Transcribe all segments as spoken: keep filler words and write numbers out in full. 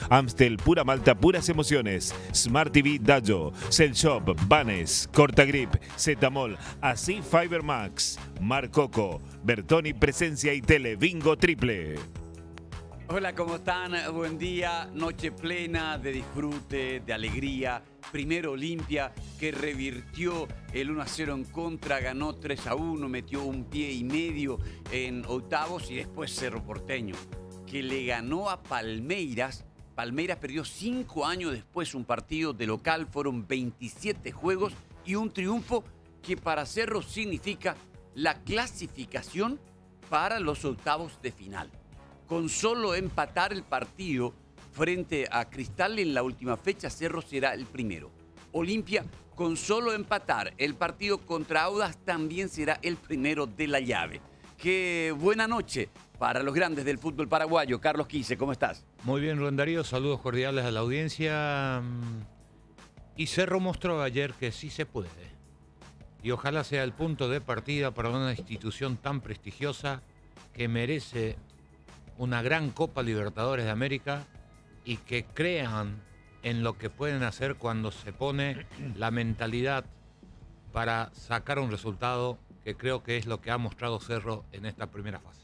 Amstel, pura malta, puras emociones. Smart T V Dallo, Cell Shop, Banes, Cortagrip, Zetamol, Así Fiber Max, Mar Coco, Bertoni Presencia y Telebingo Triple. Hola, ¿cómo están? Buen día, noche plena de disfrute, de alegría. Primero Olimpia, que revirtió el uno a cero en contra, ganó tres a uno, metió un pie y medio en octavos, y después Cerro Porteño, que le ganó a Palmeiras. Palmeiras perdió cinco años después un partido de local, fueron veintisiete juegos y un triunfo que para Cerro significa la clasificación para los octavos de final. Con solo empatar el partido frente a Cristal en la última fecha, Cerro será el primero. Olimpia, con solo empatar el partido contra Audax, también será el primero de la llave. Qué buena noche para los grandes del fútbol paraguayo. Carlos Quise, ¿cómo estás? Muy bien, Rubén Darío, saludos cordiales a la audiencia. Y Cerro mostró ayer que sí se puede. Y ojalá sea el punto de partida para una institución tan prestigiosa que merece una gran Copa Libertadores de América y que crean en lo que pueden hacer cuando se pone la mentalidad para sacar un resultado, que creo que es lo que ha mostrado Cerro en esta primera fase.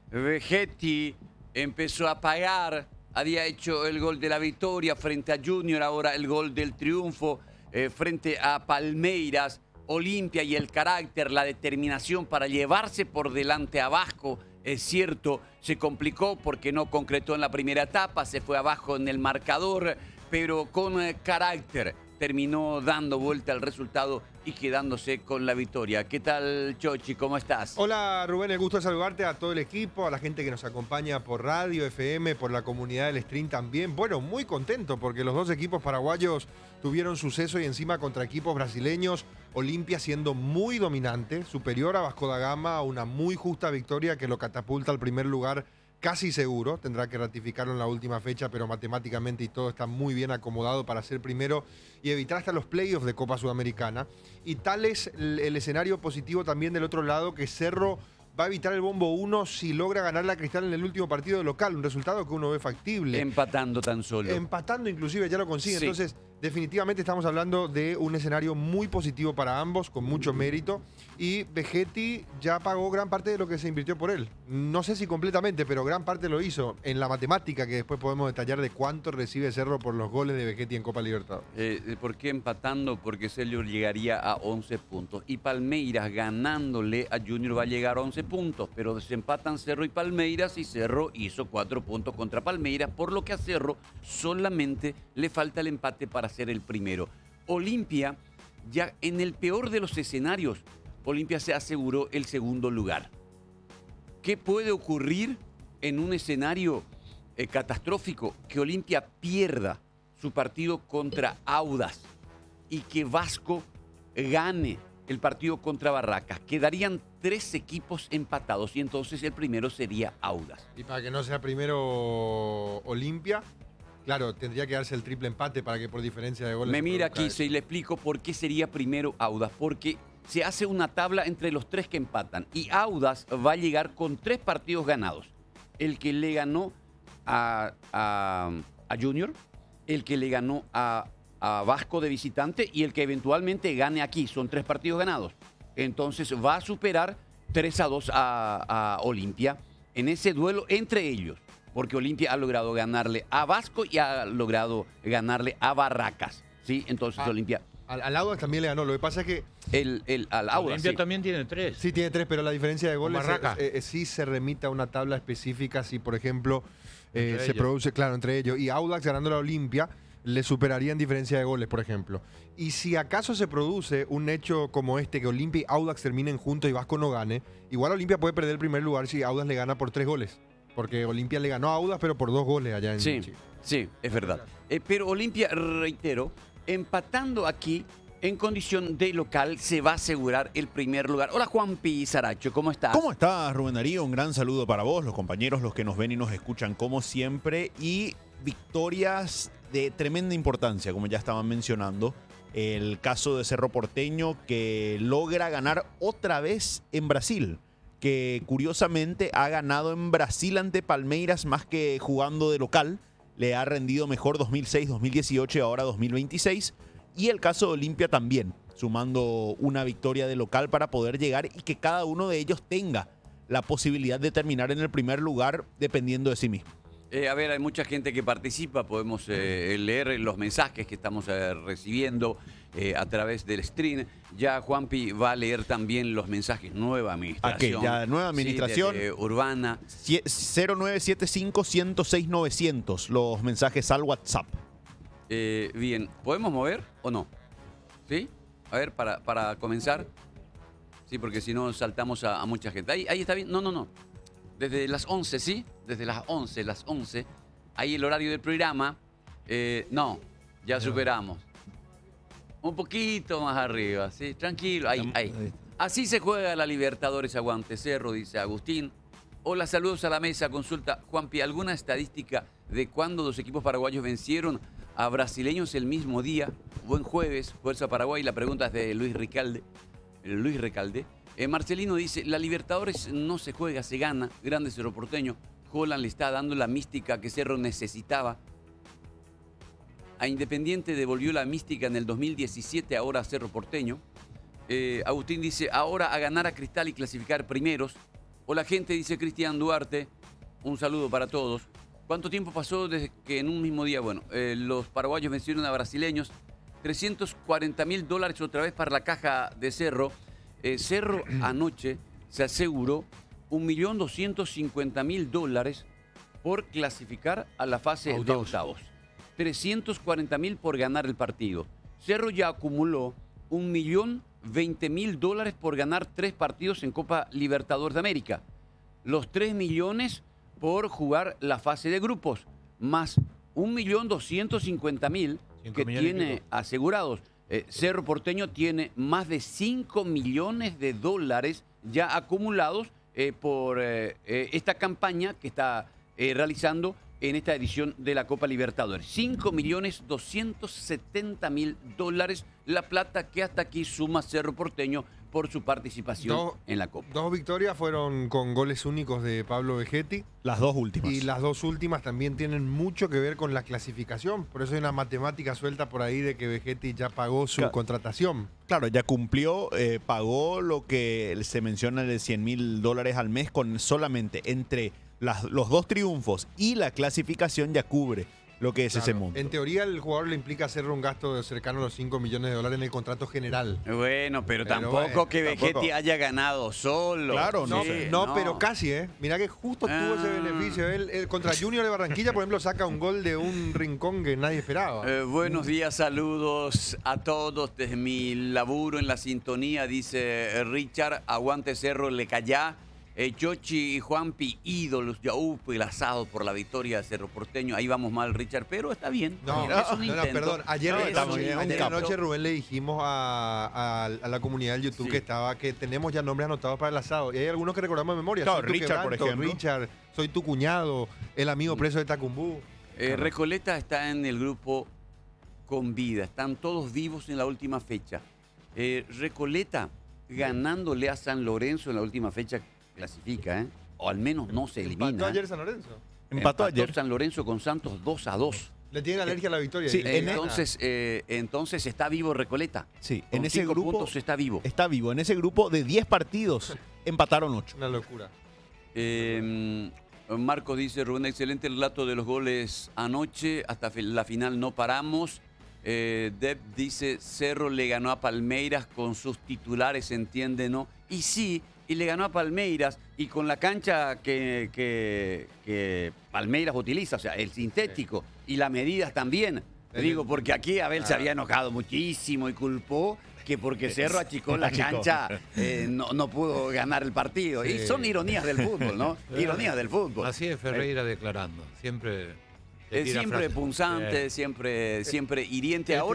Vegetti empezó a pagar, había hecho el gol de la victoria frente a Junior, ahora el gol del triunfo eh, frente a Palmeiras. Olimpia y el carácter, la determinación para llevarse por delante a Vasco, es cierto, se complicó porque no concretó en la primera etapa, se fue abajo en el marcador, pero con eh, carácter terminó dando vuelta al resultado y quedándose con la victoria. ¿Qué tal, Chochi? ¿Cómo estás? Hola, Rubén, el gusto de saludarte, a todo el equipo, a la gente que nos acompaña por radio, F M, por la comunidad del stream también. Bueno, muy contento porque los dos equipos paraguayos tuvieron suceso y encima contra equipos brasileños. Olimpia siendo muy dominante, superior a Vasco da Gama, una muy justa victoria que lo catapulta al primer lugar casi seguro. Tendrá que ratificarlo en la última fecha, pero matemáticamente y todo está muy bien acomodado para ser primero y evitar hasta los playoffs de Copa Sudamericana. Y tal es el, el escenario positivo también del otro lado, que Cerro va a evitar el bombo uno si logra ganar la Cristal en el último partido de local, un resultado que uno ve factible. Empatando tan solo. Empatando inclusive, ya lo consigue. Sí. Entonces, definitivamente estamos hablando de un escenario muy positivo para ambos, con mucho mérito. Y Vegetti ya pagó gran parte de lo que se invirtió por él. No sé si completamente, pero gran parte lo hizo en la matemática, que después podemos detallar de cuánto recibe Cerro por los goles de Vegetti en Copa Libertadores. Eh, ¿Por qué empatando? Porque Cerro llegaría a once puntos. Y Palmeiras ganándole a Junior va a llegar a once puntos. Pero desempatan Cerro y Palmeiras y Cerro hizo cuatro puntos contra Palmeiras, por lo que a Cerro solamente le falta el empate para ser el primero. Olimpia, ya en el peor de los escenarios, Olimpia se aseguró el segundo lugar. ¿Qué puede ocurrir en un escenario eh, catastrófico? Que Olimpia pierda su partido contra Audax y que Vasco gane el partido contra Barracas. Quedarían tres equipos empatados y entonces el primero sería Audax. Y para que no sea primero Olimpia, claro, tendría que darse el triple empate para que por diferencia de goles... Me mira aquí, se le explico por qué sería primero Audax. Porque se hace una tabla entre los tres que empatan y Audax va a llegar con tres partidos ganados. El que le ganó a, a, a Junior, el que le ganó a, a Vasco de visitante y el que eventualmente gane aquí. Son tres partidos ganados. Entonces va a superar tres a dos a, a Olimpia en ese duelo entre ellos. Porque Olimpia ha logrado ganarle a Vasco y ha logrado ganarle a Barracas, ¿sí? Entonces Ah, Olimpia... Al, al Audax también le ganó. Lo que pasa es que El, el, al Audax, Olimpia sí. también tiene tres. sí tiene tres, pero la diferencia de goles Barraca. eh, eh, sí se remite a una tabla específica. Si, por ejemplo, eh, Entre se ellos. produce, claro, entre ellos. Y Audax ganando la Olimpia le superaría en diferencia de goles, por ejemplo. Y si acaso se produce un hecho como este, que Olimpia y Audax terminen juntos y Vasco no gane, igual Olimpia puede perder el primer lugar si Audax le gana por tres goles. Porque Olimpia le ganó a Audax, pero por dos goles allá en Sí, Chile. sí, es verdad. Eh, pero Olimpia, reitero, empatando aquí en condición de local, se va a asegurar el primer lugar. Hola, Juan Pizaracho, ¿cómo estás? ¿Cómo estás, Rubén Darío? Un gran saludo para vos, los compañeros, los que nos ven y nos escuchan como siempre. Y victorias de tremenda importancia, como ya estaban mencionando. El caso de Cerro Porteño, que logra ganar otra vez en Brasil, que curiosamente ha ganado en Brasil ante Palmeiras más que jugando de local. le ha rendido mejor dos mil seis, dos mil dieciocho y ahora dos mil veintiséis. Y el caso de Olimpia también, sumando una victoria de local para poder llegar y que cada uno de ellos tenga la posibilidad de terminar en el primer lugar dependiendo de sí mismo. Eh, a ver, hay mucha gente que participa, podemos eh, leer los mensajes que estamos eh, recibiendo eh, a través del stream. Ya Juanpi va a leer también los mensajes, nueva administración. ¿A qué? Ya, nueva administración. Sí, desde Urbana. cero nueve siete cinco, uno cero seis, novecientos, los mensajes al WhatsApp. Eh, bien, ¿podemos mover o no? ¿Sí? A ver, para, para comenzar. Sí, porque si no saltamos a, a mucha gente. Ahí, ahí está bien. No, no, no. Desde las once, ¿sí? Desde las once, las once. Ahí el horario del programa. Eh, no, ya superamos. Un poquito más arriba, ¿sí? Tranquilo, ahí, ahí. Así se juega la Libertadores Aguante Cerro, dice Agustín. Hola, saludos a la mesa. Consulta, Juanpi, ¿alguna estadística de cuándo los equipos paraguayos vencieron a brasileños el mismo día? Buen jueves, Fuerza Paraguay. La pregunta es de Luis Recalde. Luis Recalde. Eh, Marcelino dice, la Libertadores no se juega, se gana. Grande Cerro Porteño. Holland le está dando la mística que Cerro necesitaba. A Independiente devolvió la mística en el dos mil diecisiete, ahora a Cerro Porteño. Eh, Agustín dice, ahora a ganar a Cristal y clasificar primeros. Hola gente, dice Cristian Duarte. Un saludo para todos. ¿Cuánto tiempo pasó desde que en un mismo día, bueno, eh, los paraguayos vencieron a brasileños? trescientos cuarenta mil dólares otra vez para la caja de Cerro. Eh, Cerro anoche se aseguró un millón doscientos cincuenta mil dólares por clasificar a la fase de octavos. trescientos cuarenta mil por ganar el partido. Cerro ya acumuló un millón veinte mil dólares por ganar tres partidos en Copa Libertadores de América. Los tres millones por jugar la fase de grupos, más un millón doscientos cincuenta mil que tiene asegurados. Eh, Cerro Porteño tiene más de cinco millones de dólares ya acumulados eh, por eh, eh, esta campaña que está eh, realizando en esta edición de la Copa Libertadores. cinco millones doscientos setenta mil dólares, la plata que hasta aquí suma Cerro Porteño por su participación dos, en la Copa. Dos victorias fueron con goles únicos de Pablo Vegetti. Las dos últimas. Y las dos últimas también tienen mucho que ver con la clasificación. Por eso hay una matemática suelta por ahí de que Vegetti ya pagó su claro. contratación. Claro, ya cumplió, eh, pagó lo que se menciona de cien mil dólares al mes con solamente entre las, los dos triunfos y la clasificación ya cubre lo que es Claro. ese monto. En teoría el jugador le implica hacer un gasto cercano a los cinco millones de dólares en el contrato general. Bueno, pero, Pero tampoco bueno, que Vegetti tampoco. haya ganado solo. Claro, No, Sí, no, pero casi, ¿eh? Mirá que justo tuvo ese Ah. beneficio. Él, él contra Junior de Barranquilla, por ejemplo, saca un gol de un rincón que nadie esperaba. Eh, buenos días, saludos a todos desde mi laburo en la sintonía, dice eh, Richard, aguante Cerro, le callá. Eh, Chochi y Juanpi, ídolos, ya uh, el asado por la victoria de Cerro Porteño. Ahí vamos mal, Richard, pero está bien. No, es un no, no, intento. perdón. Ayer, No, de está noche, muy bien, un ayer capo. anoche, Rubén, le dijimos a, a- a la comunidad del YouTube Sí. que estaba que tenemos ya nombres anotados para el asado. Y hay algunos que recordamos de memoria. Claro, Soy tu Richard, por quebranto, ejemplo. Richard, soy tu cuñado, el amigo preso de Tacumbú. Eh, Recoleta está en el grupo con vida. Están todos vivos en la última fecha. Eh, Recoleta, ganándole a San Lorenzo en la última fecha, clasifica, ¿eh? O al menos no se elimina. Empató ayer San Lorenzo. Empató ayer. San Lorenzo con Santos dos a dos. Le tienen alergia a la victoria. Sí, Eh, en- Entonces, eh, entonces está vivo Recoleta. Sí, Con en ese cinco grupo puntos está vivo. está vivo. En ese grupo de diez partidos empataron ocho. Una locura. Eh, Marcos dice, Rubén, excelente el relato de los goles anoche. Hasta fi- la final no paramos. Eh, Deb dice, Cerro le ganó a Palmeiras con sus titulares, entiende, ¿no? Y sí, y le ganó a Palmeiras y con la cancha que, que- que Palmeiras utiliza, o sea, el sintético y las medidas también. El- Digo, porque aquí Abel se Ah. había enojado muchísimo y culpó que porque Cerro achicó la Achicó. cancha eh, no, no pudo ganar el partido. Y Sí. son ironías del fútbol, ¿no? Ironías del fútbol. Así es Ferreira declarando. Siempre. te Es tira siempre frases. punzante, Eh, siempre, siempre hiriente. Este- Ahora,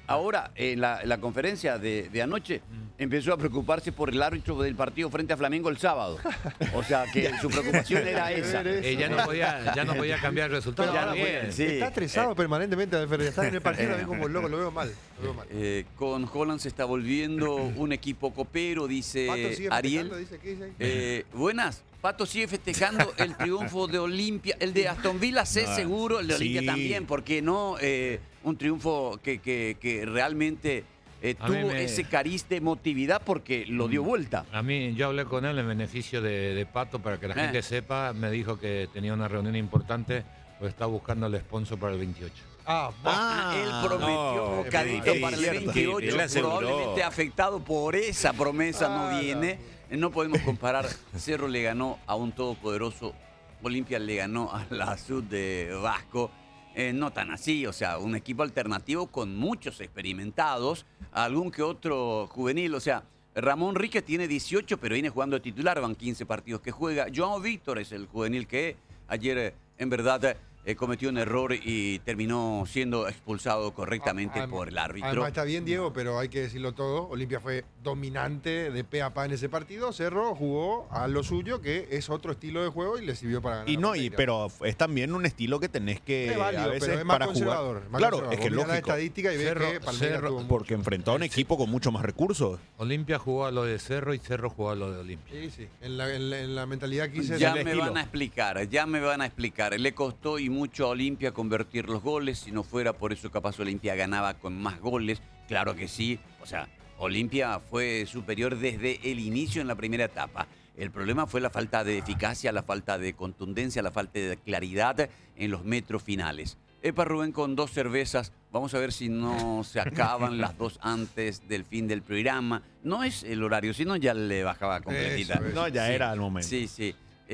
Ahora, en la, la conferencia de, de anoche, empezó a preocuparse por el árbitro del partido frente a Flamengo el sábado. O sea, que su preocupación era esa. Eh, ya, no podía, ya no podía cambiar el resultado. Ya no Bien. podía, sí. Está estresado Eh, permanentemente, Alfredo. Está en el partido también como loco, lo veo mal. Lo veo mal. Eh, con Holland se está volviendo un equipo copero, dice Pato sigue Ariel. festejando, dice, ¿qué dice ahí? Eh, buenas. Pato sigue festejando el triunfo de Olimpia. El de Aston Villa, sé Ah, seguro, el de Olimpia sí. también, porque no eh, un triunfo que, que, que realmente eh, A mí tuvo me- ese cariz de emotividad porque lo dio vuelta. A mí, yo hablé con él en beneficio de, de Pato para que la Eh. gente sepa. Me dijo que tenía una reunión importante, pues está buscando el sponsor para el veintiocho. Ah, Ah, él prometió no, bocadito es para el cierto. veintiocho, Él aseguró. probablemente afectado por esa promesa Ah, no viene. No podemos comparar. Cerro le ganó a un todopoderoso, Olimpia le ganó a la Sud de Vasco. Eh, no tan así, o sea, un equipo alternativo con muchos experimentados, algún que otro juvenil, o sea, Ramón Rique tiene dieciocho, pero viene jugando de titular, van quince partidos que juega. Joao Víctor es el juvenil que ayer, eh, en verdad, eh, cometió un error y terminó siendo expulsado correctamente Además- por el árbitro. Además está bien, Diego, pero hay que decirlo todo. Olimpia fue dominante de pe a pa en ese partido. Cerro jugó a lo suyo, que es otro estilo de juego y le sirvió para ganar. Y no, la y, partida. pero es también un estilo que tenés que Es válido, a pero veces es más para conservador. jugar. más Claro, conservador. es que Vos mirás la lógico. estadística y ves Cerro- que Palmeiras Cerro- tuvo Porque mucho. enfrentó a un equipo con mucho más recursos. Olimpia jugó a lo de Cerro y Cerro jugó a lo de Olimpia. Sí, sí. En la, en la- en la mentalidad quise Ya el me estilo. van a explicar, ya me van a explicar. Le costó y mucho a Olimpia convertir los goles. Si no fuera por eso, capaz Olimpia ganaba con más goles. Claro que sí. O sea, Olimpia fue superior desde el inicio en la primera etapa. El problema fue la falta de eficacia, la falta de contundencia, la falta de claridad en los metros finales. Epa Rubén con dos cervezas. Vamos a ver si no se acaban las dos antes del fin del programa. No es el horario, sino ya le bajaba completita. Eso, eso. No, ya Sí. era el momento. Sí, sí.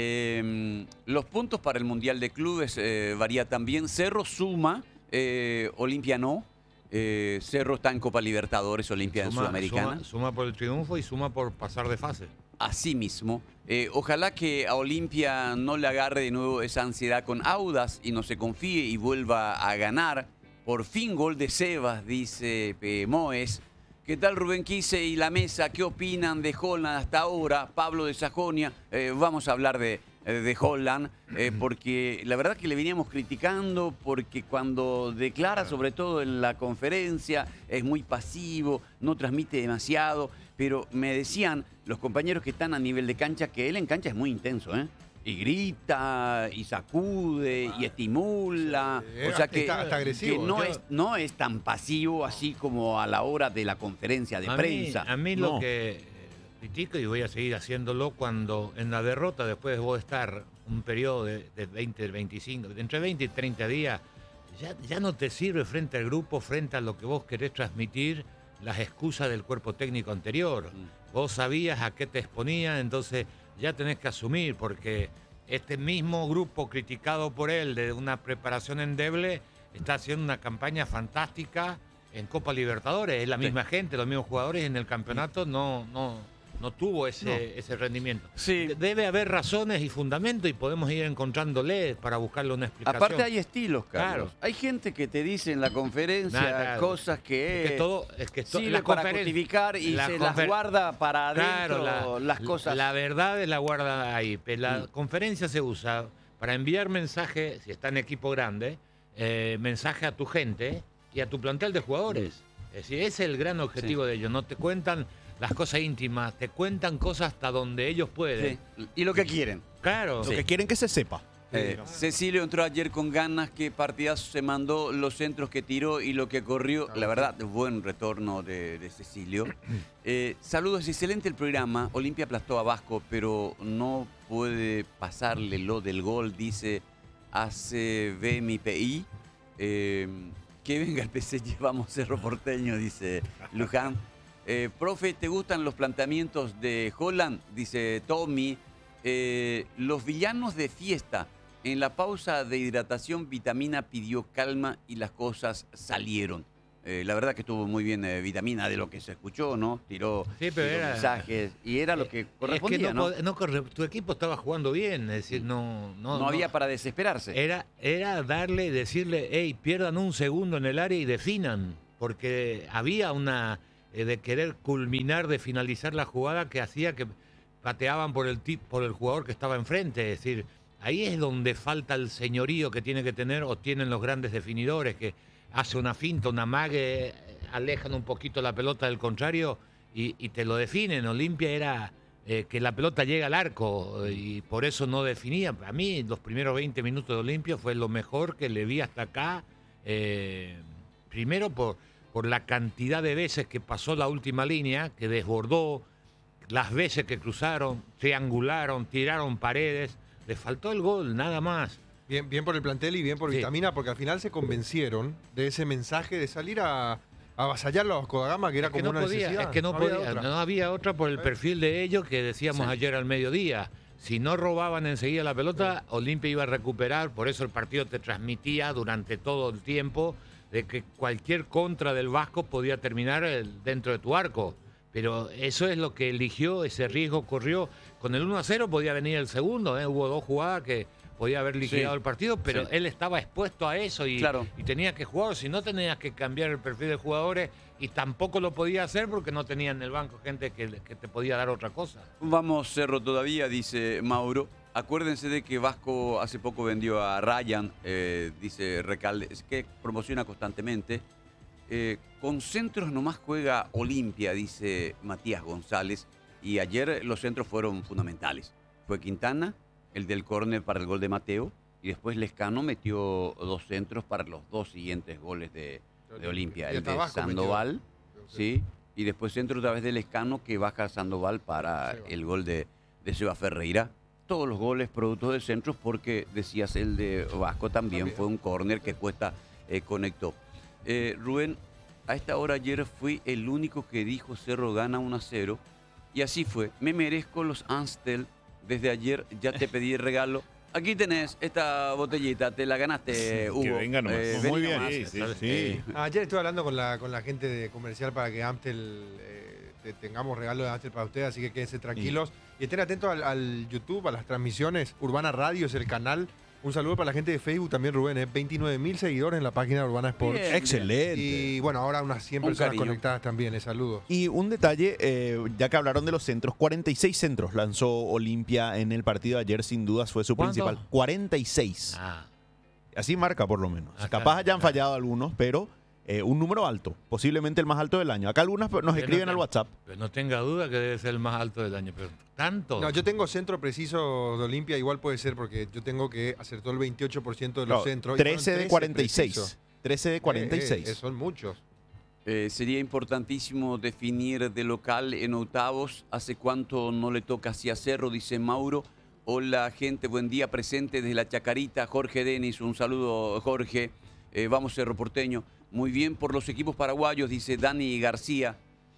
Eh, los puntos para el Mundial de Clubes eh, varía también. Cerro suma, eh, Olimpia no. Eh, Cerro está en Copa Libertadores, Olimpia en Sudamericana. suma- suma por el triunfo y suma por pasar de fase. Asimismo, eh, ojalá que a Olimpia no le agarre de nuevo esa ansiedad con Audas y no se confíe y vuelva a ganar. Por fin gol de Sebas, dice eh, Moes. ¿Qué tal Rubén Quise y la mesa? ¿Qué opinan de Holland hasta ahora? Pablo de Sajonia, eh, vamos a hablar de, eh, de Holland, eh, porque la verdad que le veníamos criticando porque cuando declara, sobre todo en la conferencia, es muy pasivo, no transmite demasiado, pero me decían los compañeros que están a nivel de cancha que él en cancha es muy intenso, ¿eh? Y grita, y sacude, y estimula. Sí, o sea que, está- está agresivo. que no, Yo- es, no es tan pasivo así como a la hora de la conferencia de a prensa. Mí, a mí No. lo que eh, critico, y voy a seguir haciéndolo, cuando en la derrota, después de vos estar un periodo de, de veinte, veinticinco, de entre veinte y treinta días, ya, ya no te sirve frente al grupo, frente a lo que vos querés transmitir, las excusas del cuerpo técnico anterior. Mm. Vos sabías a qué te exponían, entonces ya tenés que asumir, porque este mismo grupo criticado por él de una preparación endeble está haciendo una campaña fantástica en Copa Libertadores. Es la Sí. misma gente, los mismos jugadores, en el campeonato no, no, no tuvo ese, No. ese rendimiento. Sí. De- Debe haber razones y fundamentos y podemos ir encontrándole para buscarle una explicación. Aparte hay estilos, Carlos. Claro. Hay gente que te dice en la conferencia Nada, cosas que, Es que todo, es que to- sirve la para conferencia- justificar y la se las confer- guarda para adentro Claro, la, las cosas. La verdad es la guarda ahí. Pero la Mm. conferencia se usa para enviar mensaje, si está en equipo grande, eh, mensaje a tu gente y a tu plantel de jugadores. Es decir, ese es el gran objetivo de ellos. No te cuentan las cosas íntimas, te cuentan cosas hasta donde ellos pueden. Sí. Y lo que quieren. Claro. Lo que quieren que se sepa. Eh, Cecilio entró ayer con ganas, qué partidazo se mandó, los centros que tiró y lo que corrió. La verdad, buen retorno de, de Cecilio. Eh, saludos, excelente el programa. Olimpia aplastó a Vasco, pero no puede pasarle lo del gol, dice A C B mi P I. Eh, que venga el P C, llevamos Cerro Porteño, dice Luján. Eh, profe, ¿te gustan los planteamientos de Holland? Dice Tommy. Eh, los villanos de fiesta. En la pausa de hidratación, Vitamina pidió calma y las cosas salieron. Eh, la verdad que estuvo muy bien eh, Vitamina de lo que se escuchó, ¿no? Tiró, Sí, pero tiró era- mensajes y era lo que Es correspondía, que ¿no? pod- no corre- tu equipo estaba jugando bien, es decir, no, no, No, había para desesperarse. Era, era darle, decirle, hey, pierdan un segundo en el área y definan. porque había una eh, de querer culminar, de finalizar la jugada que hacía que pateaban por el, tip, por el jugador que estaba enfrente. Es decir, ahí es donde falta el señorío que tiene que tener o tienen los grandes definidores, que hace una finta, una mague, alejan un poquito la pelota del contrario y, y te lo definen. Olimpia era eh, que la pelota llega al arco y por eso no definía. A mí los primeros veinte minutos de Olimpia fue lo mejor que le vi hasta acá. Eh, primero por, por la cantidad de veces que pasó la última línea, que desbordó, las veces que cruzaron, triangularon, tiraron paredes. Le faltó el gol, nada más. Bien, bien por el plantel y bien por Sí. Vitamina, porque al final se convencieron de ese mensaje de salir a, a avasallar a los Vasco da Gama, que era Es que como no una podía, necesidad. es que no, había podía, otra. no había otra por el ¿Eh? perfil de ellos que decíamos Sí. ayer al mediodía. Si no robaban enseguida la pelota, Olimpia iba a recuperar, por eso el partido te transmitía durante todo el tiempo de que cualquier contra del Vasco podía terminar el- dentro de tu arco. Pero eso es lo que eligió, ese riesgo corrió. Con el uno a cero podía venir el segundo, ¿eh? Hubo dos jugadas que podía haber liquidado Sí. el partido, pero Sí. él estaba expuesto a eso y, Claro. y tenía que jugar, si no tenías que cambiar el perfil de jugadores y tampoco lo podía hacer porque no tenía en el banco gente que, que te podía dar otra cosa. Vamos Cerro todavía, dice Mauro. Acuérdense de que Vasco hace poco vendió a Ryan, eh, dice Recalde, es que promociona constantemente. Eh, con centros nomás juega Olimpia, dice Matías González. Y ayer los centros fueron fundamentales. Fue Quintana, el del córner para el gol de Mateo. Y después Lescano metió dos centros para los dos siguientes goles de, de Olimpia. Y El de hasta Vasco Sandoval, metió. sí. Y después centro otra vez de Lescano que baja Sandoval para Seba. el gol de, de Seba Ferreira. Todos los goles productos de centros porque, decías, el de Vasco también, También. fue un córner que Cuesta eh, conectó. Eh, Rubén, a esta hora ayer fui el único que dijo Cerro gana uno a cero. Y así fue. Me merezco los Amstel. Desde ayer ya te pedí el regalo. Aquí tenés esta botellita, te la ganaste, Hugo. Que venga nomás. Eh, Muy vení bien. nomás. Sí, sí, sí. Eh, Ayer estuve hablando con la, con la gente de comercial para que Amstel eh, te- tengamos regalo de Amstel para ustedes, así que quédense tranquilos. Y estén atentos al, al YouTube, a las transmisiones. Urbana Radio es el canal. Un saludo para la gente de Facebook también, Rubén. ¿eh? veintinueve mil seguidores en la página de Urbana Sports. Bien. Excelente. Y bueno, ahora unas cien Un personas cariño. conectadas también. eh, saludos. Y un detalle, eh, ya que hablaron de los centros, cuarenta y seis centros lanzó Olimpia en el partido de ayer, sin dudas fue su ¿Cuánto? principal. cuarenta y seis. Ah, Así marca por lo menos. Acá, Capaz hayan acá. fallado algunos, pero eh, un número alto, posiblemente el más alto del año. Acá algunas nos Pero escriben no al te- WhatsApp. pero no tenga duda que debe ser el más alto del año, pero tanto. No, yo tengo centro preciso de Olimpia, igual puede ser porque yo tengo que acertó el veintiocho por ciento de los No, centros. y fueron trece de trece cuarenta y seis. precisos. trece de cuarenta y seis. Eh, eh, son muchos. Eh, sería importantísimo definir de local en octavos. ¿Hace cuánto no le toca hacia Cerro? Dice Mauro. Hola gente, buen día, presente desde la Chacarita. Jorge Denis, un saludo Jorge. Eh, vamos Cerro Porteño. Muy bien por los equipos paraguayos, dice Dani García.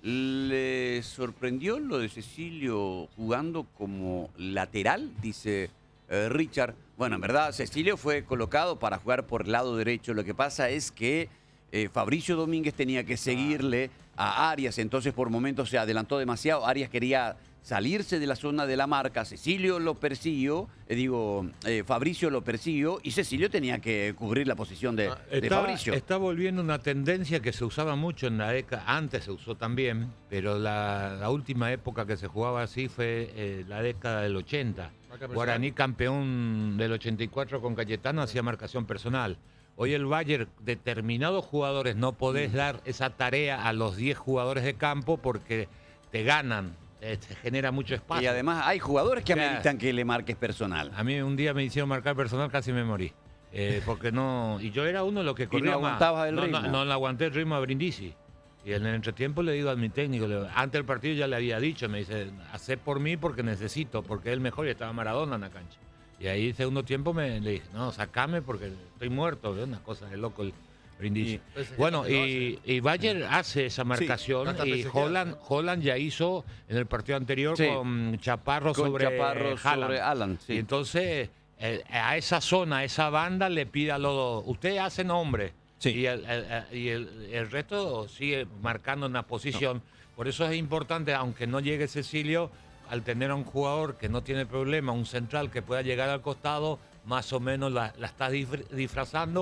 ¿Le sorprendió lo de Cecilio jugando como lateral? Dice eh, Richard. Bueno, en verdad, Cecilio fue colocado para jugar por el lado derecho. Lo que pasa es que eh, Fabricio Domínguez tenía que seguirle a Arias, entonces por momentos se adelantó demasiado. Arias quería salirse de la zona de la marca, Cecilio lo persiguió, eh, digo, eh, Fabricio lo persiguió y Cecilio tenía que cubrir la posición de, Ah, de Está, Fabricio. está volviendo una tendencia que se usaba mucho en la década, antes se usó también, pero la, la última época que se jugaba así fue eh, la década del ochenta. Marca personal. Guaraní campeón del ochenta y cuatro con Cayetano hacía marcación personal. Hoy el Bayern, determinados jugadores, no podés dar esa tarea a los diez jugadores de campo porque te ganan, eh, te genera mucho espacio. Y además hay jugadores que Claro. ameritan que le marques personal. A mí un día me hicieron marcar personal, casi me morí. Eh, porque no. Y yo era uno de los que no corría más. aguantabas el no, no, ritmo. no le aguanté el ritmo a Brindisi. Y en el entretiempo le digo a mi técnico, le digo, antes del partido ya le había dicho, me dice, hacé por mí porque necesito, porque es el mejor y estaba Maradona en la cancha. Y ahí segundo tiempo me le dije, no, sacame porque estoy muerto, ¿ve? Una cosa de loco el Brindisi. Ese Bueno, que lo y, y Bayern hace esa marcación hasta y pensé que Holland, era- Holland ya hizo en el partido anterior Sí. con Chaparro Con sobre Chaparro Haaland. sobre Alan, sí. Y entonces, eh, a esa zona, a esa banda, le pide a los dos, ustedes hacen hombre. Sí. Y, el, el- y el- el resto sigue marcando una posición. Por eso es importante, aunque no llegue Cecilio, al tener a un jugador que no tiene problema, un central que pueda llegar al costado, más o menos la, la estás disfr- disfrazando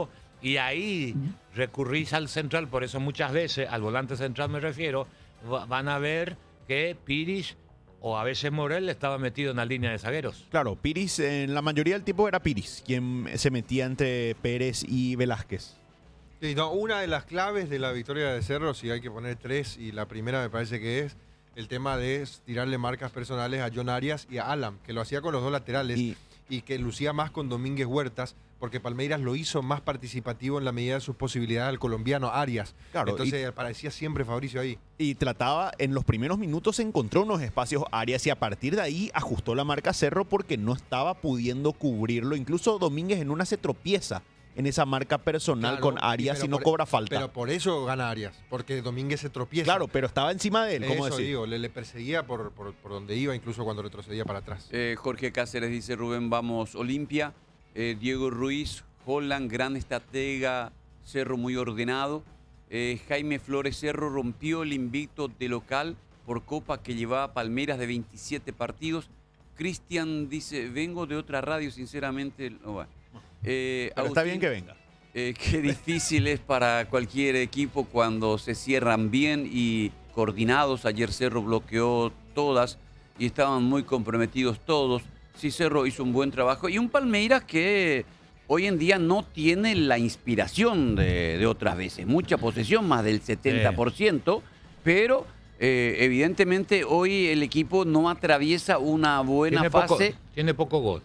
Y ahí recurrís al central, por eso muchas veces, al volante central me refiero, va- van a ver que Piris o a veces Morel estaba metido en la línea de zagueros. Claro, Piris, en la mayoría del tiempo era Piris, quien se metía entre Pérez y Velázquez. Sí, no, una de las claves de la victoria de Cerro, si hay que poner tres, y la primera me parece que es el tema de tirarle marcas personales a John Arias y a Alam, que lo hacía con los dos laterales Y- y, que lucía más con Domínguez Huertas, porque Palmeiras lo hizo más participativo en la medida de sus posibilidades al colombiano Arias. Claro, Entonces parecía siempre Fabricio ahí. Y trataba, en los primeros minutos encontró unos espacios Arias y a partir de ahí ajustó la marca Cerro porque no estaba pudiendo cubrirlo. Incluso Domínguez en una se tropieza en esa marca personal Claro, con y Arias pero y no por- cobra falta. Pero por eso gana Arias, porque Domínguez se tropieza. Claro, pero estaba encima de él, ¿cómo Eso decir? digo, le, le perseguía por, por, por donde iba, incluso cuando retrocedía para atrás. Eh, Jorge Cáceres dice, Rubén, vamos Olimpia. Eh, Diego Ruiz, Holland, gran estratega, Cerro muy ordenado. Eh, Jaime Flores Cerro rompió el invicto de local por Copa que llevaba Palmeiras de veintisiete partidos. Cristian dice, vengo de otra radio, sinceramente. No, bueno. Eh, Pero está Agustín, bien que venga. eh, qué difícil es para cualquier equipo cuando se cierran bien y coordinados. Ayer Cerro bloqueó todas y estaban muy comprometidos todos. Sí, Cerro hizo un buen trabajo. Y un Palmeiras que hoy en día no tiene la inspiración de, de otras veces. Mucha posesión, más del setenta por ciento, pero eh, evidentemente hoy el equipo no atraviesa una buena Tiene poco, fase tiene poco gol.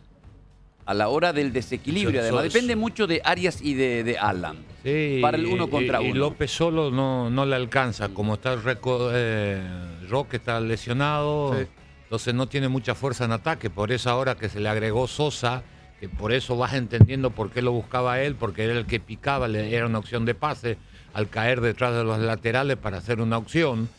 a la hora del desequilibrio. So- Además, so- depende mucho de Arias y de, de Alan. Sí, Para el uno y- contra y, uno. Y López solo no, no le alcanza. Como está el reco- eh, Roque está lesionado, Sí. entonces no tiene mucha fuerza en ataque. Por eso ahora que se le agregó Sosa, que por eso vas entendiendo por qué lo buscaba él, porque era el que picaba, le- era una opción de pase al caer detrás de los laterales para hacer una opción,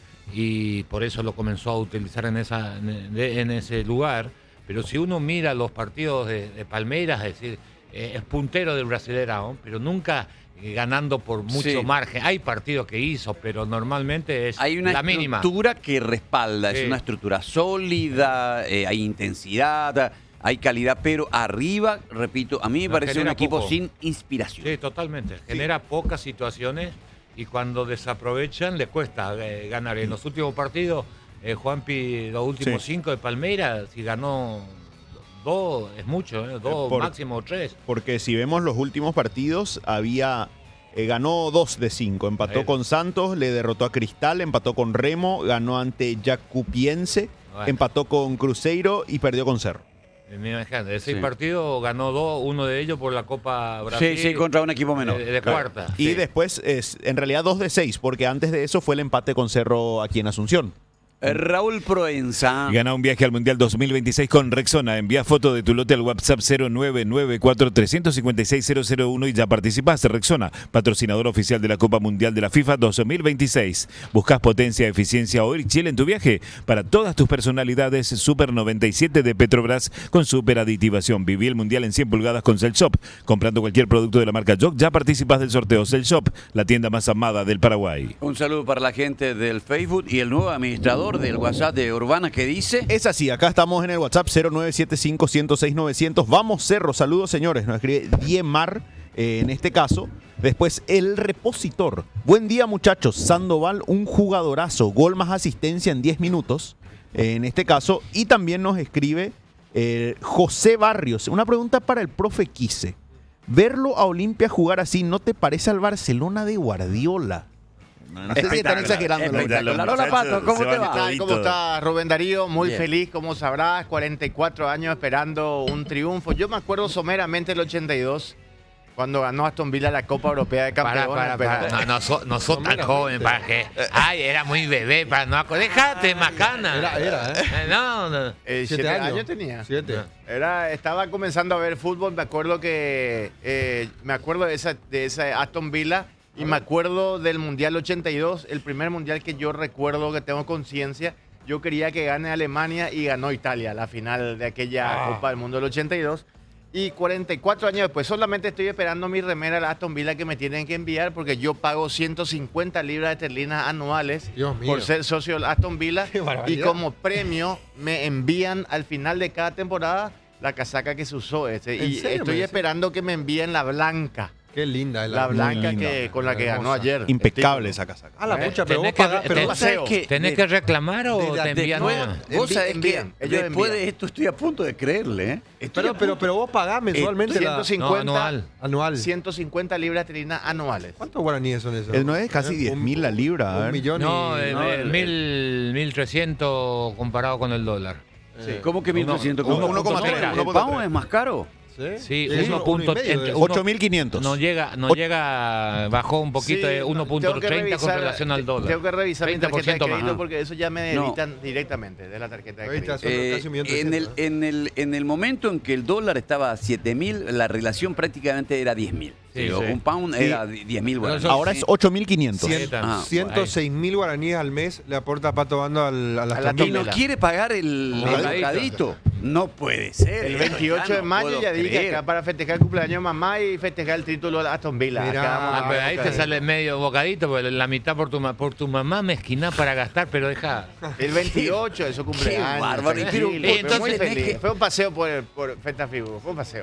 y por eso lo comenzó a utilizar en, esa, en, en ese lugar. Pero si uno mira los partidos de, de Palmeiras, es decir, eh, es puntero del Brasileirão, pero nunca eh, ganando por mucho Sí. margen. Hay partidos que hizo, pero normalmente es Hay una la mínima. estructura que respalda, Sí. es una estructura sólida, eh, hay intensidad, hay calidad, pero arriba, repito, a mí me No, parece un genera equipo poco. sin inspiración. Sí, totalmente. Genera pocas situaciones y cuando desaprovechan le cuesta eh, ganar. En los últimos partidos, eh, Juanpi, los últimos Sí. cinco de Palmeiras, si ganó dos, es mucho, ¿eh? dos, por- máximo tres. Porque si vemos los últimos partidos, había eh, ganó dos de cinco. Empató Ahí. con Santos, le derrotó a Cristal, empató con Remo, ganó ante Jacupiense, Bueno. empató con Cruzeiro y perdió con Cerro. Eh, me imagino, de seis Sí. partidos ganó dos, uno de ellos por la Copa Brasil. Sí, sí, contra un equipo menor. De, de Claro. cuarta. Y Sí. después, es, en realidad, dos de seis, porque antes de eso fue el empate con Cerro aquí en Asunción. Eh, Raúl Proenza. Gana un viaje al Mundial dos mil veintiséis con Rexona. Envía foto de tu lote al WhatsApp cero nueve nueve cuatro tres cinco seis cero cero uno y ya participaste. Rexona, patrocinador oficial de la Copa Mundial de la FIFA dos mil veintiséis. ¿Buscas potencia, eficiencia o ir Chile en tu viaje? Para todas tus personalidades, Super noventa y siete de Petrobras con super aditivación. Viví el Mundial en cien pulgadas con Cellshop. Comprando cualquier producto de la marca Jock, ya participas del sorteo. Cellshop, la tienda más amada del Paraguay. Un saludo para la gente del Facebook y el nuevo administrador del WhatsApp de Urbana que dice... Es así, acá estamos en el WhatsApp cero nueve siete cinco, uno cero seis, nueve cero cero. Vamos Cerro, saludos señores. Nos escribe Diemar, eh, en este caso. Después el repositor. Buen día muchachos, Sandoval, un jugadorazo. Gol más asistencia en diez minutos, eh, en este caso. Y también nos escribe eh, José Barrios. Una pregunta para el profe Quise. Verlo a Olimpia jugar así, ¿no te parece al Barcelona de Guardiola? No, no sé si están exagerando. ¿no? Espectacular. Hola, Pato, ¿cómo te va? ¿Qué tal? ¿Cómo está Rubén Darío? Muy Bien. feliz, como sabrás, cuarenta y cuatro años esperando un triunfo. Yo me acuerdo someramente el ochenta y dos, cuando ganó Aston Villa la Copa Europea de Para, Campeones. para, pero- para. No, no, so- no sos tan joven para que. Ay, era muy bebé para no acordar. Déjate, macana. Era, era, ¿eh? Eh, No, no. Eh, siete, años. tenía. Siete. Era, estaba comenzando a ver fútbol. Me acuerdo que eh, me acuerdo de esa, de esa Aston Villa y me acuerdo del Mundial ochenta y dos, el primer mundial que yo recuerdo, que tengo conciencia. Yo quería que gane Alemania y ganó Italia, la final de aquella Copa del Mundo del ochenta y dos. Y cuarenta y cuatro años después, solamente estoy esperando mi remera de Aston Villa que me tienen que enviar porque yo pago ciento cincuenta libras esterlinas anuales Dios mío. por ser socio del Aston Villa. Qué barbaridad. Y como premio me envían al final de cada temporada la casaca que se usó. Ese, ¿En y serio me estoy decís? esperando que me envíen la blanca. Qué linda es La blanca linda, que, con la que ganó hermosa. ayer. Impecable el esa casaca. Ah, la ¿Eh? pucha, pero vos Tenés que- pagás, pero tenés- vos paseo. que- ¿Tenés de- que reclamar o de- te de- envían no, una? Vos Envi- sabés envían, que ellos después envían. de esto estoy a punto de creerle, ¿eh? Estoy Pero, a pero, punto- pero vos pagás mensualmente la ciento cincuenta, No, anual. anual. ciento cincuenta libras esterlinas anuales. ¿Cuántos guaraníes son esos? El no es casi ¿Eh? diez Un- mil la libra. a Un ver. millón No, y... eh, no, eh, el- mil, mil trescientos comparado con el dólar. Sí. ¿Cómo que mil trescientos? Uno- uno coma tres, ¿El uno coma pound tres. es más caro? ¿Sí? Sí, Es uno uno punto- y medio entre de- uno- ocho mil quinientos. No llega, no Och- llega, bajó un poquito Sí, de no, uno punto tengo que treinta con revisar- relación al dólar. Tengo que revisar mi treinta por tarjeta de ciento más. crédito porque eso ya me No. debitan directamente de la tarjeta de Ahorita crédito. son Eh, casi un millón en, el, trescientos, ¿eh? en, el, en el momento en que el dólar estaba a siete mil, la relación prácticamente era diez mil. Sí, sí. Un pound Sí. era diez mil Pero guaraníes. eso- Ahora es ocho mil quinientos. Cien- Ah, ciento seis mil guaraníes al mes le aporta Pato Bando al, a las A la ¿Y no Vela. quiere pagar el Un el bocadito. bocadito? No puede ser. El esto veintiocho ya de no mayo puedo ya dije creer. acá para festejar el cumpleaños de mamá y festejar el título de Aston Villa. Mirá. Acá vamos a Ah, pero ahí te bocadito. sale medio bocadito, porque la mitad por tu, ma- por tu mamá mezquina para gastar, pero deja. El veintiocho de su cumpleaños. Qué bárbaro. tranquilo, Pero- pero entonces muy tenés feliz. que- Fue un paseo por, por Fentafigo, fue un paseo.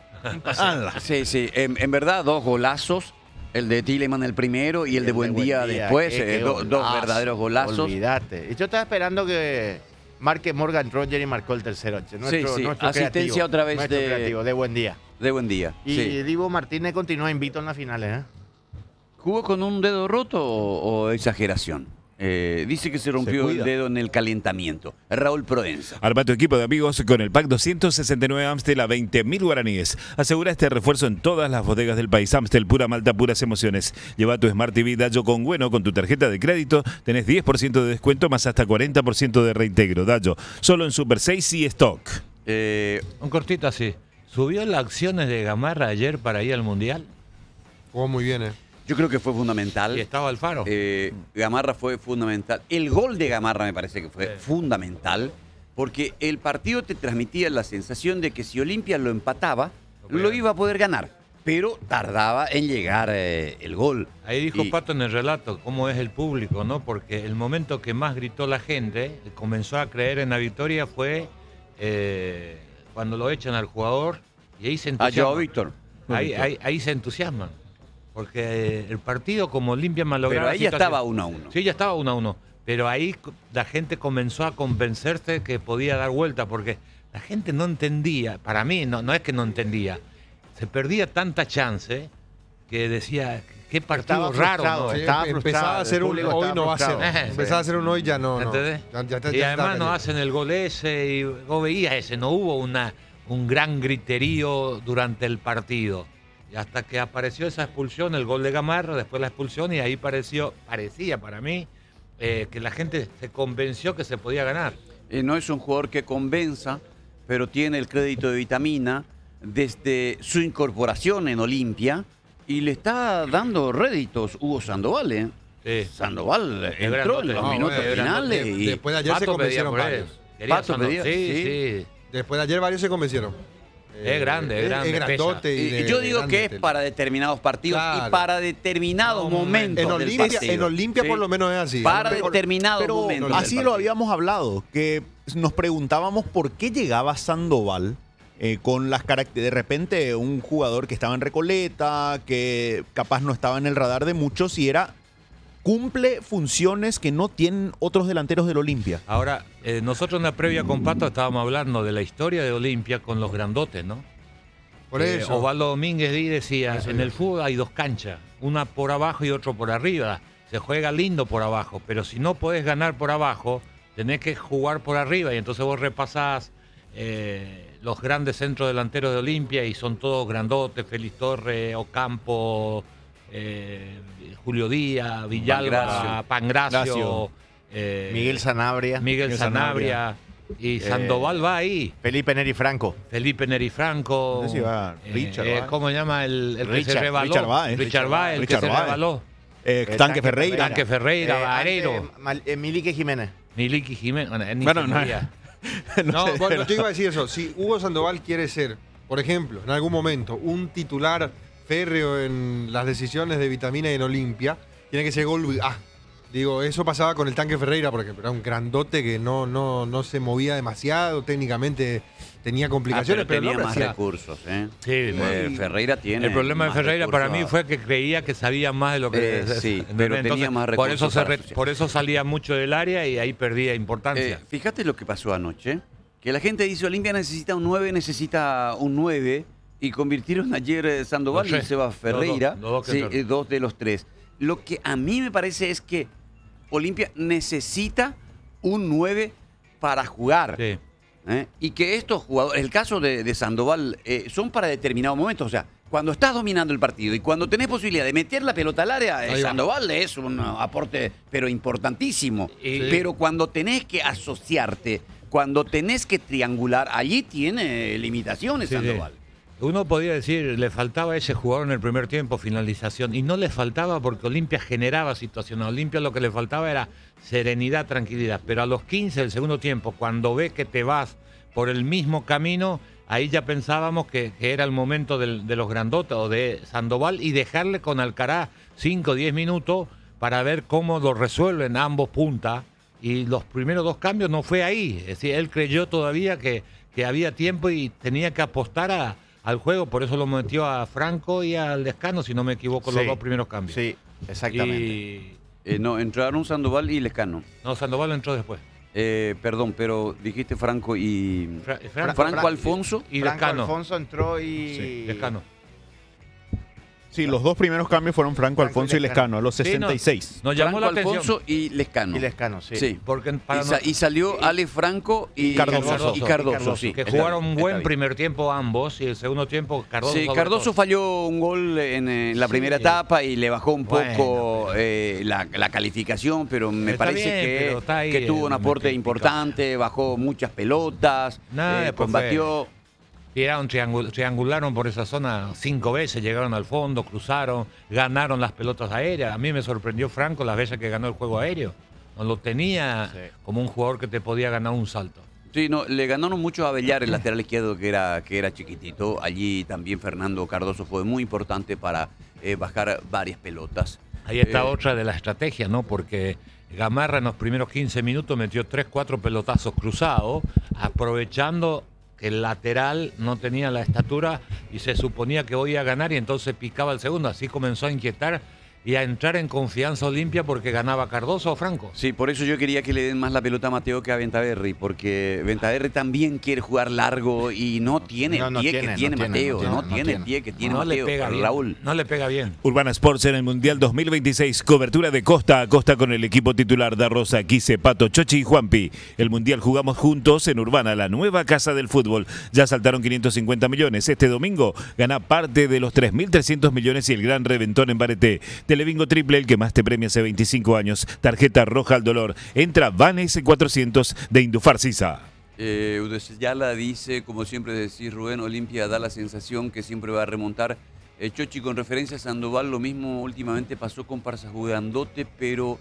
Ala. Sí, sí. En, en verdad, dos golazos. El de Tilleman el primero y el de Buendía después. qué- eh, qué do- dos golazo. verdaderos golazos. Olvídate. Y yo estaba esperando que marque Morgan Roger y marcó el tercero. che. Nuestro, sí. nuestro Asistencia creativo, otra vez nuestro de- creativo, de buen día. De Buendía. Y Sí. Divo Martínez continúa invito en las finales. ¿eh? ¿Jugó con un dedo roto o, o exageración? Eh, dice que se rompió el cuida. dedo en el calentamiento. Raúl Proenza. Arma tu equipo de amigos con el pack doscientos sesenta y nueve Amstel a veinte mil guaraníes. Asegura este refuerzo en todas las bodegas del país. Amstel, pura malta, puras emociones. Lleva tu Smart T V Dayo con Bueno con tu tarjeta de crédito. Tenés diez por ciento de descuento más hasta cuarenta por ciento de reintegro. Dayo, solo en Super seis y Stock. Eh, Un cortito así. ¿Subió las acciones de Gamarra ayer para ir al Mundial? Jugó muy bien, ¿eh? yo creo que fue fundamental. Y estaba Alfaro. Eh, Gamarra fue fundamental. El gol de Gamarra me parece que fue Sí. fundamental porque el partido te transmitía la sensación de que si Olimpia lo empataba, Lo lo podía. iba a poder ganar, pero tardaba en llegar eh, el gol. Ahí dijo Y- Pato en el relato cómo es el público, ¿no? Porque el momento que más gritó la gente, comenzó a creer en la victoria, fue eh, cuando lo echan al jugador y ahí se Ah, entusiasman. Joao Víctor. Ahí, ahí, ahí se entusiasman. Porque eh, el partido, como Olimpia malograba. Pero ahí ya situación- estaba uno a uno. Sí, ya estaba uno a uno. Pero ahí co- la gente comenzó a convencerse que podía dar vuelta, porque la gente no entendía, para mí no, no es que no entendía, se perdía tanta chance que decía, qué partido Estaba raro. frustrado, ¿no? Sí, estaba empezaba frustrado, a hacer el un público hoy estaba no va a ser. frustrado. Empezaba a hacer un hoy ya no. no. ¿Entendés? Ya- ya está- y ya está además nos caliente. hacen el gol ese y vos veías ese, no hubo una, un gran griterío durante el partido. Y hasta que apareció esa expulsión, el gol de Gamarra, después la expulsión, y ahí pareció, parecía para mí eh, que la gente se convenció que se podía ganar. Eh, no es un jugador que convenza, pero tiene el crédito de Vitamina desde su incorporación en Olimpia y le está dando réditos Hugo Sandoval. ¿eh? Sí. Sandoval Es entró grandote. en los No, minutos bueno, finales. de- y- Después de ayer se Pato pedía convencieron por él. varios. Quería Pato Sando- pedía, sí, sí. sí. Después de ayer varios se convencieron. Es grande, es Eh, grande, Es grandote. y y de- yo de digo grande que es tela. para determinados partidos Claro. y para determinados No, momentos En del Olimpia, partido. en Olimpia Sí. por lo menos es así. Para Pero- determinados Pero momentos. del así lo partido. habíamos hablado, que nos preguntábamos por qué llegaba Sandoval eh, con las características. De repente, un jugador que estaba en Recoleta, que capaz no estaba en el radar de muchos, y era. Cumple funciones que no tienen otros delanteros del Olimpia. Ahora, eh, nosotros en la previa con Pato estábamos hablando de la historia de Olimpia con los grandotes, ¿no? Por Eh, eso. Osvaldo Domínguez Di decía, en el fútbol hay dos canchas, una por abajo y otra por arriba. Se juega lindo por abajo, pero si no podés ganar por abajo, tenés que jugar por arriba. Y entonces vos repasás eh, los grandes centros delanteros de Olimpia y son todos grandotes, Félix Torres, Ocampo, eh, Julio Díaz, Villalba, Pangracio, Gracio. eh, Miguel Sanabria, Miguel Miguel Sanabria. Y Sandoval va ahí. Felipe Neri Franco. Felipe Neri Franco. No sé si va Richard, eh, va. ¿Cómo se llama el, el que se Richard, rebaló? Richard Báez. Richard Báez, el Richard que se Báez. rebaló. Eh, Eh, Tanque Tanque Ferreira. Tanque Ferreira, Eh, Barero, antes, Mal- eh, Milique Jiménez. Miliki Jiménez. Bueno, ni Bueno, se no- movía. No, sé, bueno, yo iba a decir eso. Si Hugo Sandoval quiere ser, por ejemplo, en algún momento, un titular férreo en las decisiones de Vitamina y en Olimpia, tiene que ser gol. Ah, Digo, eso pasaba con el Tanque Ferreira, porque era un grandote que no, no, no se movía demasiado, técnicamente tenía complicaciones, Ah, pero pero, tenía no más hacía- recursos, ¿eh? Sí, Eh, Ferreira tiene El problema de más Ferreira para mí recursos. fue que creía que sabía más de lo que... Eh, sí, ¿entendés? pero tenía más por eso, recursos se para re- asociar. por eso salía mucho del área y ahí perdía importancia. Eh, fíjate lo que pasó anoche, que la gente dice Olimpia necesita un nueve, necesita un nueve, y convirtieron ayer eh, Sandoval Los y tres. Seba Los Ferreira, dos, los dos que sí, entraron. eh, dos de los tres. Lo que a mí me parece es que Olimpia necesita un nueve para jugar. Sí. ¿eh? Y que estos jugadores, el caso de, de Sandoval, eh, son para determinados momentos. O sea, cuando estás dominando el partido y cuando tenés posibilidad de meter la pelota al área, eh, Ahí va. Sandoval es un aporte, pero importantísimo. Y- Pero cuando tenés que asociarte, cuando tenés que triangular, allí tiene limitaciones Sí, sí. Sandoval. Uno podría decir, le faltaba a ese jugador en el primer tiempo, finalización, y no le faltaba porque Olimpia generaba situaciones. A Olimpia lo que le faltaba era serenidad, tranquilidad. Pero a los quince del segundo tiempo, cuando ve que te vas por el mismo camino, ahí ya pensábamos que, que era el momento del- de los grandotes o de Sandoval y dejarle con Alcaraz cinco o diez minutos para ver cómo lo resuelven ambos puntas. Y los primeros dos cambios no fue ahí. Es decir, él creyó todavía que, que había tiempo y tenía que apostar a, al juego. Por eso lo metió a Franco y al Lescano, si no me equivoco, los Sí, dos primeros cambios. Sí, exactamente. Y Eh, no, entraron Sandoval y Lescano. no, Sandoval entró después. Eh, perdón, pero dijiste Franco y... Fra- Franco, Franco, Fra- Alfonso. y Franco Lescano. Alfonso entró y... Sí, Lescano. Sí, los dos primeros cambios fueron Franco, Franco y Alfonso y Lescano. Lescano, a los Sí, no. sesenta y seis. Nos llamó Franco la atención. Alfonso y Lescano. Y Lescano, sí. Sí. Porque para Y, sa- no- y salió Ale Franco y Cardoso. Y Cardoso, Y Cardoso, sí. que Está jugaron bien, un está buen bien. primer tiempo ambos y el segundo tiempo Cardoso. Sí, sobre Cardoso todo. falló un gol en, eh, la Sí. primera etapa y le bajó un Bueno, poco pero- eh, la, la calificación, pero me Está parece bien, que, pero está ahí que tuvo un en- aporte en- importante, bajó muchas pelotas, Nah, eh, después combatió. Tiraron, triangul- triangularon por esa zona cinco veces, llegaron al fondo, cruzaron, ganaron las pelotas aéreas. A mí me sorprendió Franco las veces que ganó el juego aéreo. No lo tenía Sí. como un jugador que te podía ganar un salto. Sí, no, le ganaron mucho a Bellar, el lateral izquierdo que era, que era chiquitito. Allí también Fernando Cardoso fue muy importante para eh, bajar varias pelotas. Ahí está Eh, otra de las estrategias, ¿no? Porque Gamarra en los primeros quince minutos metió tres, cuatro pelotazos cruzados, aprovechando que el lateral no tenía la estatura y se suponía que podía ganar y entonces picaba el segundo. Así comenzó a inquietar y a entrar en confianza Olimpia porque ganaba Cardoso o Franco. Sí, por eso yo quería que le den más la pelota a Mateo que a Ventaverri, porque Ventaverri también quiere jugar largo y no tiene No, el no pie tiene, que no tiene tiene, Mateo, no tiene, no no tiene el tiene. pie que tiene no le Mateo, pega bien. Raúl. No le pega bien. Urbana Sports en el Mundial dos mil veintiséis, cobertura de costa a costa con el equipo titular da Rosa, Quise, Pato, Chochi y Juanpi. El Mundial jugamos juntos en Urbana, la nueva casa del fútbol. Ya saltaron quinientos cincuenta millones. Este domingo gana parte de los tres mil trescientos millones y el gran reventón en Bareté. Telebingo triple, el que más te premia hace veinticinco años. Tarjeta roja al dolor. Entra Vanes cuatrocientos de Indufar Sisa. Eh, Udesayala dice, como siempre decís Rubén, Olimpia da la sensación que siempre va a remontar. Eh, Chochi, con referencia a Sandoval, lo mismo últimamente pasó con Parza Jugandote, pero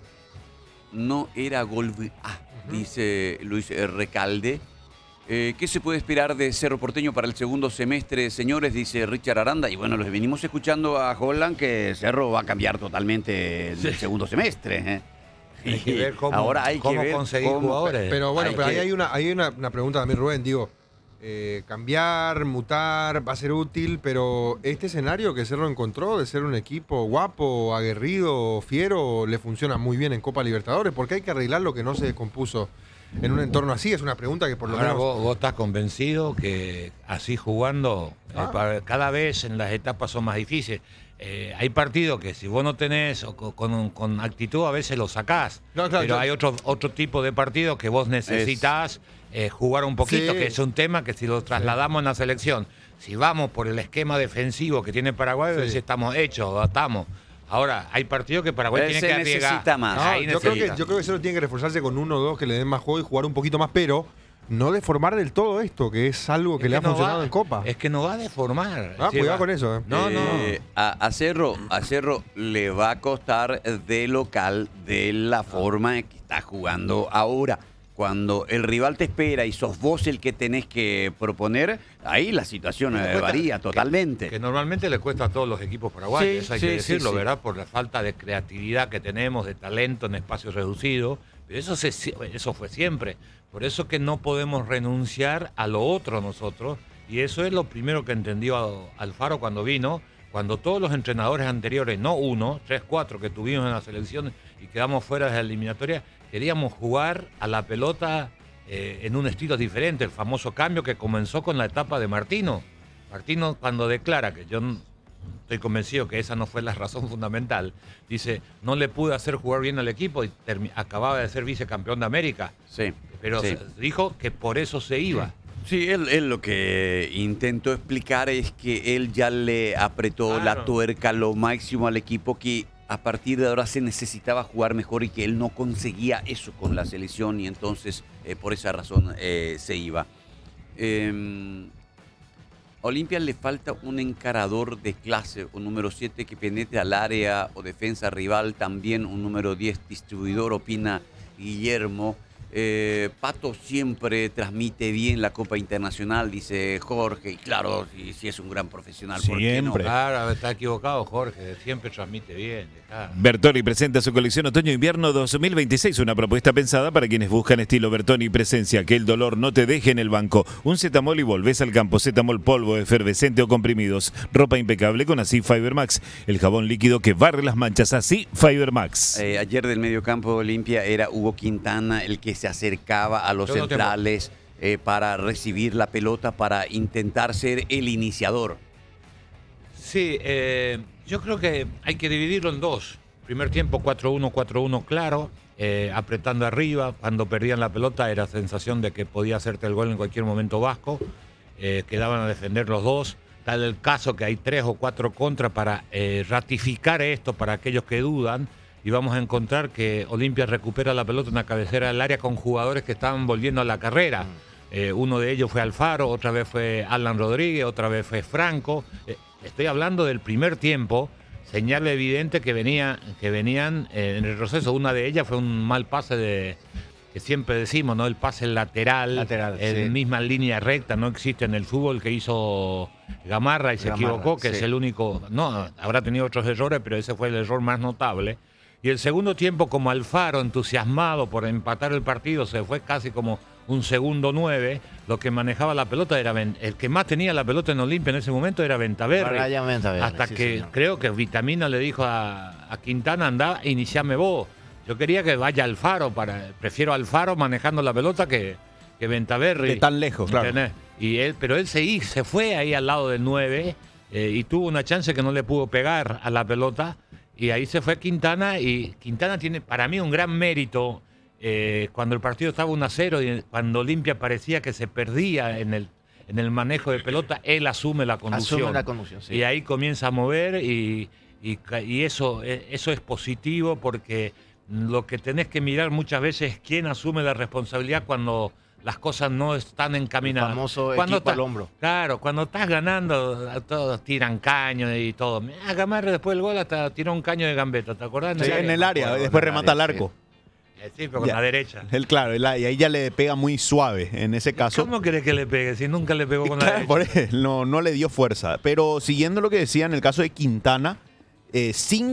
no era gol. Ah, dice Luis eh, Recalde. Eh, ¿Qué se puede esperar de Cerro Porteño para el segundo semestre, señores? Dice Richard Aranda. Y bueno, los venimos escuchando a Holland que Cerro va a cambiar totalmente el Sí. segundo semestre. ¿eh? Hay que ver cómo, Ahora hay cómo que ver conseguir cómo- jugadores. Pero bueno, Hay pero ahí que- hay una, ahí hay una, una pregunta también, Rubén. Digo, eh, cambiar, mutar, va a ser útil, pero este escenario que Cerro encontró de ser un equipo guapo, aguerrido, fiero, le funciona muy bien en Copa Libertadores, porque hay que arreglar lo que no se descompuso en un entorno así. Es una pregunta que por lo Ahora menos... vos, vos estás convencido que así jugando, eh, Ah. pa- cada vez en las etapas son más difíciles. Eh, hay partidos que si vos no tenés o co- con, con actitud a veces los sacás, No, claro, pero yo- hay otro, otro tipo de partidos que vos necesitas eh, jugar un poquito, Sí. que es un tema que si lo trasladamos en la selección, si vamos por el esquema defensivo que tiene Paraguay, Sí. decís, estamos hechos, estamos. Ahora, hay partidos que Paraguay Él tiene se que arriesgar. necesita más. No, Ahí yo, creo que, necesita. yo creo que Cerro tiene que reforzarse con uno o dos que le den más juego y jugar un poquito más, pero no deformar del todo esto, que es algo que Es le ha no funcionado va- en Copa. Es que no va a deformar. Ah, Sí, cuidado va- con eso, eh. No, no. Eh, a, a Cerro, a Cerro le va a costar de local de la forma en que está jugando ahora. Cuando el rival te espera y sos vos el que tenés que proponer, ahí la situación eh, varía totalmente. Que, que normalmente le cuesta a todos los equipos paraguayos, Sí, eso hay sí, que sí, decirlo, sí. ¿verdad? Por la falta de creatividad que tenemos, de talento en espacios reducidos. Pero eso, se, eso fue siempre. Por eso que no podemos renunciar a lo otro nosotros. Y eso es lo primero que entendió Alfaro cuando vino. Cuando todos los entrenadores anteriores, no uno, tres, cuatro que tuvimos en la selección y quedamos fuera de la eliminatoria, queríamos jugar a la pelota eh, en un estilo diferente. El famoso cambio que comenzó con la etapa de Martino. Martino, cuando declara, que yo estoy convencido que esa no fue la razón fundamental, dice, no le pude hacer jugar bien al equipo y acababa de ser vicecampeón de América. Sí. Pero sí. dijo que por eso se iba. Sí, él, él lo que intentó explicar es que él ya le apretó Claro. la tuerca lo máximo al equipo, que a partir de ahora se necesitaba jugar mejor y que él no conseguía eso con la selección y entonces eh, por esa razón eh, se iba. Eh, a Olimpia le falta un encarador de clase, un número siete que penetre al área o defensa rival, también un número diez distribuidor, opina Guillermo. Eh, Pato siempre transmite bien la Copa Internacional, dice Jorge, y claro, si, si es un gran profesional, ¿por qué no? Siempre. Claro, está equivocado Jorge, siempre transmite bien. dejá. Bertoni presenta su colección Otoño-Invierno dos mil veintiséis, una propuesta pensada para quienes buscan estilo Bertoni y presencia, que el dolor no te deje en el banco. Un Zetamol y volvés al campo. Zetamol polvo, efervescente o comprimidos. Ropa impecable con Así Fiber Max, el jabón líquido que barre las manchas. Así Fiber Max. Eh, ayer del mediocampo de Olimpia era Hugo Quintana el que se acercaba a los Yo no tengo- centrales eh, para recibir la pelota, para intentar ser el iniciador. Sí, eh, yo creo que hay que dividirlo en dos. Primer tiempo cuatro uno, cuatro uno claro, eh, apretando arriba. Cuando perdían la pelota era sensación de que podía hacerte el gol en cualquier momento Vasco. Eh, quedaban a defender los dos. Tal el caso que hay tres o cuatro contra para eh, ratificar esto para aquellos que dudan. Y vamos a encontrar que Olimpia recupera la pelota en la cabecera del área con jugadores que estaban volviendo a la carrera. Eh, uno de ellos fue Alfaro, otra vez fue Alan Rodríguez, otra vez fue Franco. Eh, estoy hablando del primer tiempo, señal evidente que, venía, que venían eh, en el proceso. Una de ellas fue un mal pase de que siempre decimos, ¿no? El pase lateral, Lateral, en sí. misma línea recta, no existe en el fútbol, que hizo Gamarra y se Gamarra, equivocó, que sí. es el único, no, habrá tenido otros errores, pero ese fue el error más notable. Y el segundo tiempo, como Alfaro, entusiasmado por empatar el partido, se fue casi como un segundo nueve. Lo que manejaba la pelota era Ben- el que más tenía la pelota en Olimpia en ese momento era Ventaverri. Brian Ventaverri, Hasta sí, que señor. creo que Vitamina le dijo a, a Quintana, anda, iniciame vos. Yo quería que vaya Alfaro, para, prefiero Alfaro manejando la pelota que, que Ventaverri. De tan lejos, claro. ¿Entendés? Y él, pero él se, hi- se fue ahí al lado del nueve eh, y tuvo una chance que no le pudo pegar a la pelota. Y ahí se fue Quintana, y Quintana tiene para mí un gran mérito eh, cuando el partido estaba uno a cero y cuando Olimpia parecía que se perdía en el, en el manejo de pelota, él asume la conducción. Asume la conducción, sí. Y ahí comienza a mover y, y, ca- y eso, eh, eso es positivo porque lo que tenés que mirar muchas veces es quién asume la responsabilidad cuando las cosas no están encaminadas. El famoso Cuando equipo está- al hombro. Claro, cuando estás ganando, a todos tiran caños y todo. Ah, Gamarra después del gol hasta tiró un caño de gambeta, ¿te acordás? Sí, en el área, Bueno, después en el remata al área, arco. Eh, Sí, pero con Ya. la derecha. Él, claro, él- y ahí ya le pega muy suave en ese caso. ¿Cómo querés que le pegue si nunca le pegó con la Claro, derecha? por eso, no, no le dio fuerza. Pero siguiendo lo que decía en el caso de Quintana, eh,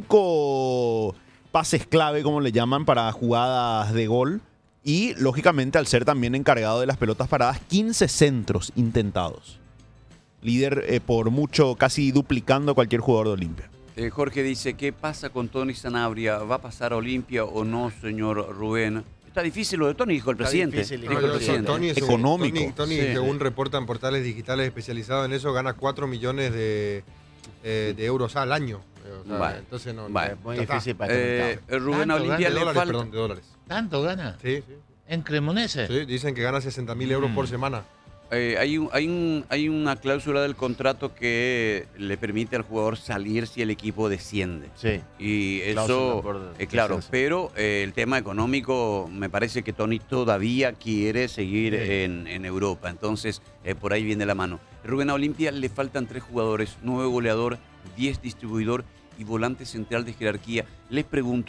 cinco pases clave, como le llaman, para jugadas de gol. Y, lógicamente, al ser también encargado de las pelotas paradas, quince centros intentados. Líder eh, por mucho, casi duplicando a cualquier jugador de Olimpia. Eh, Jorge dice, ¿qué pasa con Tony Sanabria? ¿Va a pasar a Olimpia o no, señor Rubén? Está difícil lo de Tony, dijo el Está presidente. difícil, Dijo dijo el el presidente. Tony es un- Económico. Tony, Tony, Sí. según reportan portales digitales especializados en eso, gana cuatro millones de, eh, de euros al año. Eh, o sea, Vale. Entonces no, Vale. no- Muy ya está. difícil para este Eh, mercado. Rubén, a Tanto Olimpia De le dólares, falta... perdón, de dólares. ¿Tanto gana? Sí, sí. ¿En Cremonese? Sí, dicen que gana sesenta mil euros Mm. por semana. Eh, hay, un- hay, un- hay una cláusula del contrato que le permite al jugador salir si el equipo desciende. Sí. Y Cláusula eso, por eh, claro, descenso. pero eh, el tema económico, me parece que Tony todavía quiere seguir Sí. en, en Europa. Entonces, eh, por ahí viene la mano. Rubén, a Olimpia le faltan tres jugadores, nueve goleador, diez distribuidor y volante central de jerarquía. Les pregunto,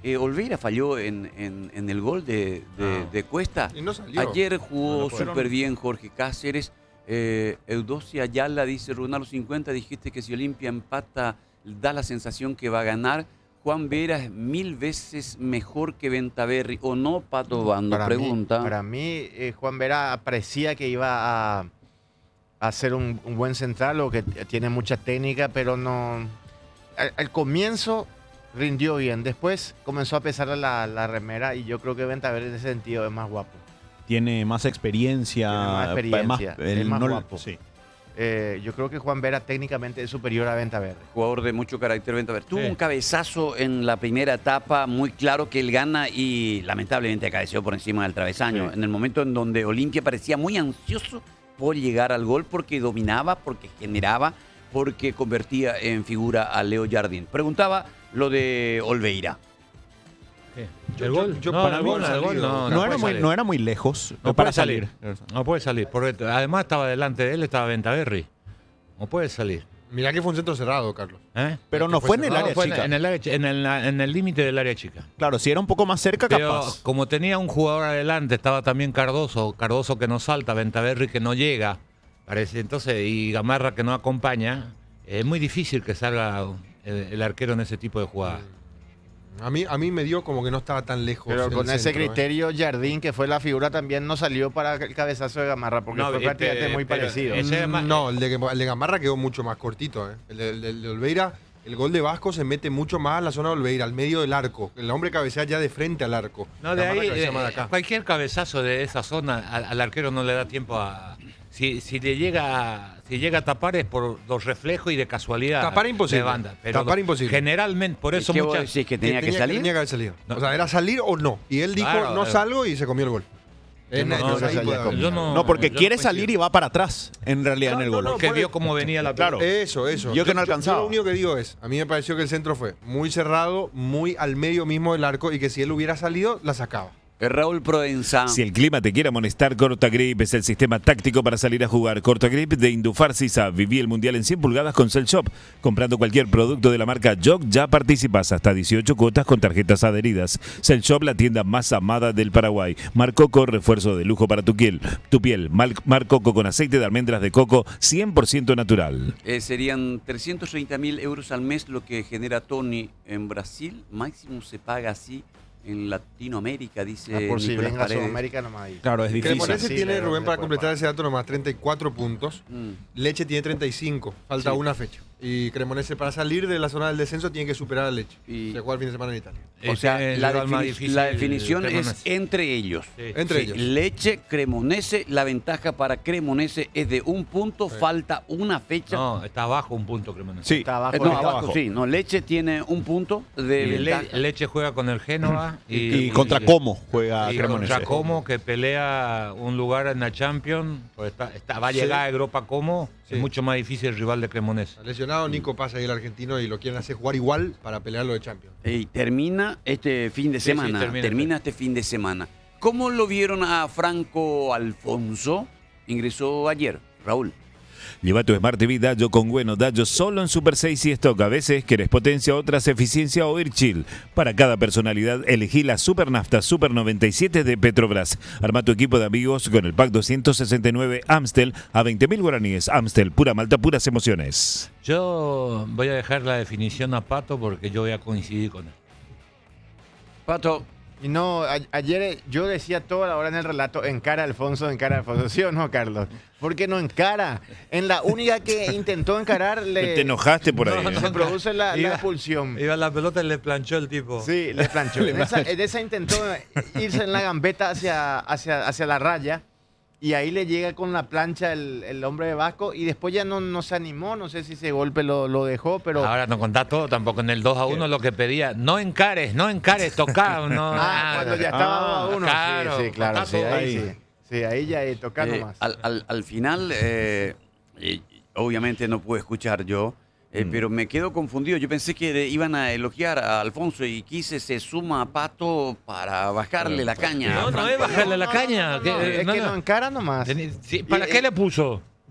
Eh, Olveira falló en, en- en el gol de, de- Ah. de Cuesta. Y no salió. Ayer jugó No lo fueron. súper bien Jorge Cáceres. Eh, Eudocia Ayala dice, Ronaldo cincuenta, dijiste que si Olimpia empata da la sensación que va a ganar. Juan Vera es mil veces mejor que Ventaverri. ¿O no, Pato Bando? Para Pregunta. Mí, para mí, eh, Juan Vera parecía que iba a, a ser un, un buen central o que t- tiene mucha técnica, pero no. Al, al comienzo rindió bien, después comenzó a pesar la, la remera y yo creo que Ventaverri en ese sentido es más guapo. Tiene más experiencia. Tiene más experiencia, el es más no- guapo. sí. Eh, yo creo que Juan Vera técnicamente es superior a Ventaverri. Jugador de mucho carácter Ventaverri. Tuvo Sí. un cabezazo en la primera etapa, muy claro que él gana y lamentablemente cabeció por encima del travesaño. Sí. En el momento en donde Olimpia parecía muy ansioso por llegar al gol porque dominaba, porque generaba, porque convertía en figura a Leo Jardín. Preguntaba lo de Olveira. ¿Qué? Yo- ¿El yo- gol? yo no, para el mí gol, no ha el gol salido. no, No, no era puede muy, salir. no era muy lejos. No para puede salir. salir. No puede salir. Porque además estaba delante de él, estaba Ventaverri. No puede salir. Mirá que fue un centro cerrado, Carlos. ¿Eh? Pero no fue fue en el cerrado, área fue chica. en el área chi- en el en el límite del área chica. Claro, si era un poco más cerca, Pero capaz. como tenía un jugador adelante, estaba también Cardoso, Cardoso que no salta, Ventaverri que no llega, parece entonces, y Gamarra que no acompaña, es muy difícil que salga el, el arquero en ese tipo de jugadas. A mí, a mí me dio como que no estaba tan lejos. Pero el con ese centro, ¿eh? criterio, Jardín, que fue la figura, también no salió para el cabezazo de Gamarra, porque No, fue este, prácticamente muy pero parecido. ese es más- No, el de, el de Gamarra quedó mucho más cortito. ¿eh? El de, el de- el de Olveira, el gol de Vasco se mete mucho más en la zona de Olveira, al medio del arco. El hombre cabecea ya de frente al arco. No, de Gamarra ahí, cabecea eh, más de acá. cualquier cabezazo de esa zona al, al arquero no le da tiempo a... Si, si le llega a- si llega a tapar es por los reflejos y de casualidad. Tapar imposible. De banda. Pero Tapar imposible. Generalmente, por eso ¿Qué vos muchas... decís que tenía que, tenía, salir? tenía que haber salido. No. O sea, era salir o no. Y él dijo, Claro, no eh. salgo y se comió el gol. Es no, net- no, entonces ahí no puede salía haber. Yo no, No, porque yo no quiere coincido. salir y va para atrás, en realidad, en el gol. Que vio cómo venía la pelota. Claro. Eso, eso. Yo que no alcanzaba. Yo lo único que digo es, a mí me pareció que el centro fue muy cerrado, muy al medio mismo del arco y que si él hubiera salido, la sacaba. Raúl Proenza. Si el clima te quiere amonestar, Cortagrip es el sistema táctico para salir a jugar. Cortagrip de Indufar Sisa. Viví el mundial en cien pulgadas con Cell Shop. Comprando cualquier producto de la marca Jog ya participas hasta dieciocho cuotas con tarjetas adheridas. Cell Shop, la tienda más amada del Paraguay. Mar Coco, refuerzo de lujo para tu piel. Tu piel. Mar, Mar Coco con aceite de almendras de coco cien por ciento natural. Eh, serían trescientos treinta mil euros al mes lo que genera Tony en Brasil. Máximo se paga así en Latinoamérica, dice Ah, por si Nicolás venga a Paredes. Sudamérica nomás ahí. Claro, es difícil. Cremonese Sí, tiene, de- Rubén, de para por completar parte. ese dato nomás, treinta y cuatro puntos. Mm. Leche tiene treinta y cinco. Falta Sí. una fecha. Y Cremonese para salir de la zona del descenso tiene que superar a Leche. Y- Se juega el fin de semana en Italia. O sea, Este es la, el rival más defini- difícil la definición del es Cremonese. entre ellos. Sí. Entre Sí, ellos. Leche, Cremonese, la ventaja para Cremonese es de un punto, falta una fecha. No, está abajo un punto, Cremonese. Sí, Está abajo. Eh, no, está abajo, abajo. sí. No, Leche tiene un punto de Y Le- ventaja. Leche juega con el Génova. Y, y contra Como juega y Cremonese. contra Como, que pelea un lugar en la Champions. Pues está, está- va a Sí. llegar a Europa Como. Sí. Es mucho más difícil el rival de Cremonese. Está lesionado, Nico pasa ahí el argentino y lo quieren hacer jugar igual para pelear lo de Champions. Y termina este fin de Sí, sí, semana. termina. termina este fin de semana. ¿Cómo lo vieron a Franco Alfonso? Ingresó ayer, Raúl. Lleva tu Smart T V Dallo con bueno Dallo solo en Super seis y Stock. A veces querés potencia, otras eficiencia o ir chill. Para cada personalidad, elegí la Super Nafta Super noventa y siete de Petrobras. Arma tu equipo de amigos con el pack doscientos sesenta y nueve Amstel a veinte mil guaraníes. Amstel, pura malta, puras emociones. Yo voy a dejar la definición a Pato porque yo voy a coincidir con él. Pato, Y no, a- ayer eh, yo decía toda la hora en el relato, encara a Alfonso, encara a Alfonso. ¿Sí o no, Carlos? ¿Por qué no encara? En la única que intentó encarar le, Te enojaste por ahí. No, ¿eh? no. se produce la, la Iba- expulsión. Iba a la pelota y le planchó el tipo. Sí, le planchó. En esa, en esa intentó irse en la gambeta hacia, hacia, hacia la raya y ahí le llega con la plancha el, el hombre de Vasco y después ya no, no se animó, no sé si ese golpe lo, lo dejó, pero... Ahora no contás todo, tampoco en el dos a uno lo que pedía. No encares, no encares, toca. No, ah, nada. cuando ya estaba dos a uno. claro, sí, sí, claro, contá sí, todo ahí ahí. sí. Sí, ahí ya eh, toca eh, nomás. al, al- al final, eh, eh, obviamente no pude escuchar yo, eh, pero me quedo confundido. Yo pensé que le iban a elogiar a Alfonso y quise se suma a Pato para bajarle la caña. a No, no Franco. es bajarle la No, caña. no, no, no, que- es no, que no. no encara nomás. Tení- sí, ¿Para Y- qué le puso?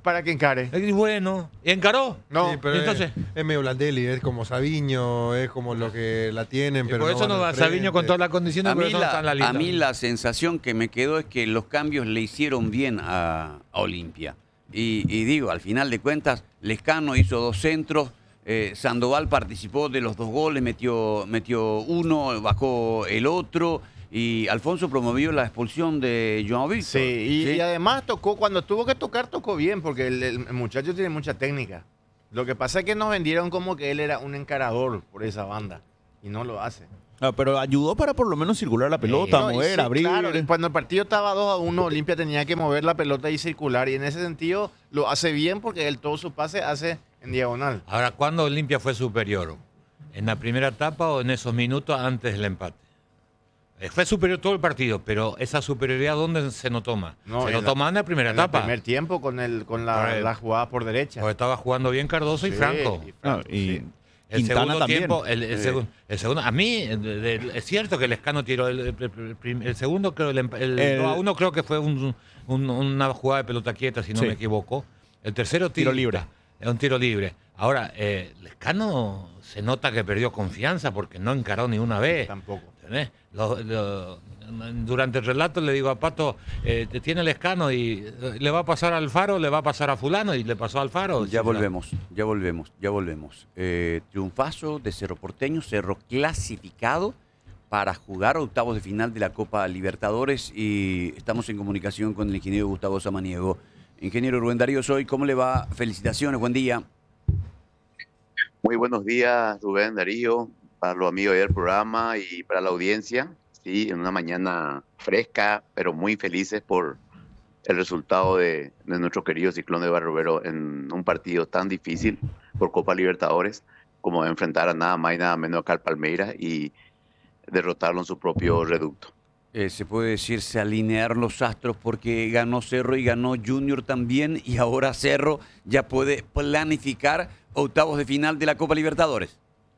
para que encare. Y bueno, ¿y encaró? No, Sí, pero entonces- es, es medio Blandelli, es como Sabiño, es como lo que la tienen, Y pero por eso van no al va frente. Sabiño con todas las condiciones, A pero mí, eso no está la, en la lista. a mí la sensación que me quedó es que los cambios le hicieron bien a, a Olimpia. Y, y digo, al final de cuentas, Lescano hizo dos centros, eh, Sandoval participó de los dos goles, metió, metió uno, bajó el otro, y Alfonso promovió la expulsión de Joao Víctor. Sí, y, ¿sí? y además tocó, cuando tuvo que tocar, tocó bien, porque el, el muchacho tiene mucha técnica. Lo que pasa es que nos vendieron como que él era un encarador por esa banda, y no lo hace. Ah, pero ayudó para por lo menos circular la pelota, No, y mover, sí, abrir. claro, y cuando el partido estaba dos a uno, Olimpia tenía que mover la pelota y circular, y en ese sentido lo hace bien porque él todo su pase hace en diagonal. Ahora, ¿cuándo Olimpia fue superior? ¿En la primera etapa o en esos minutos antes del empate? Eh, Fue superior todo el partido, pero esa superioridad, ¿dónde se notó más? No, se en notó la- más en la primera En etapa. el primer tiempo con, el, con la, Correcto. la jugada por derecha. Porque estaba jugando bien Cardoso y Sí, Franco. y Ah, Franco, y sí. El Quintana segundo también. tiempo, el, el Sí. segun- el segundo, a mí, eh, de- de- es cierto que el Escano tiró el, el- el prim- el segundo, creo, el, emp- el El- dos a uno creo que fue un- un- una jugada de pelota quieta, si no Sí. me equivoco. El tercero Tiro tiro libre. Es un tiro libre. Ahora, eh, el Escano se nota que perdió confianza porque no encaró ni una vez. Tampoco. ¿Entendés? Lo- lo- durante el relato le digo a Pato, eh, te tiene el Escano y eh, le va a pasar al Faro, le va a pasar a fulano y le pasó al Faro. Ya Sí, volvemos, ya volvemos, ya volvemos. Eh, triunfazo de Cerro Porteño, Cerro clasificado para jugar octavos de final de la Copa Libertadores y estamos en comunicación con el ingeniero Gustavo Samaniego. Ingeniero Rubén Darío Soy, ¿cómo le va? Felicitaciones, buen día. Muy buenos días, Rubén Darío, para los amigos del programa y para la audiencia. Sí, en una mañana fresca, pero muy felices por el resultado de, de nuestro querido Ciclón de Barrovero en un partido tan difícil por Copa Libertadores como enfrentar a nada más y nada menos acá al Palmeiras y derrotarlo en su propio reducto. Eh, se puede decir, se alinearon los astros porque ganó Cerro y ganó Junior también y ahora Cerro ya puede planificar octavos de final de la Copa Libertadores.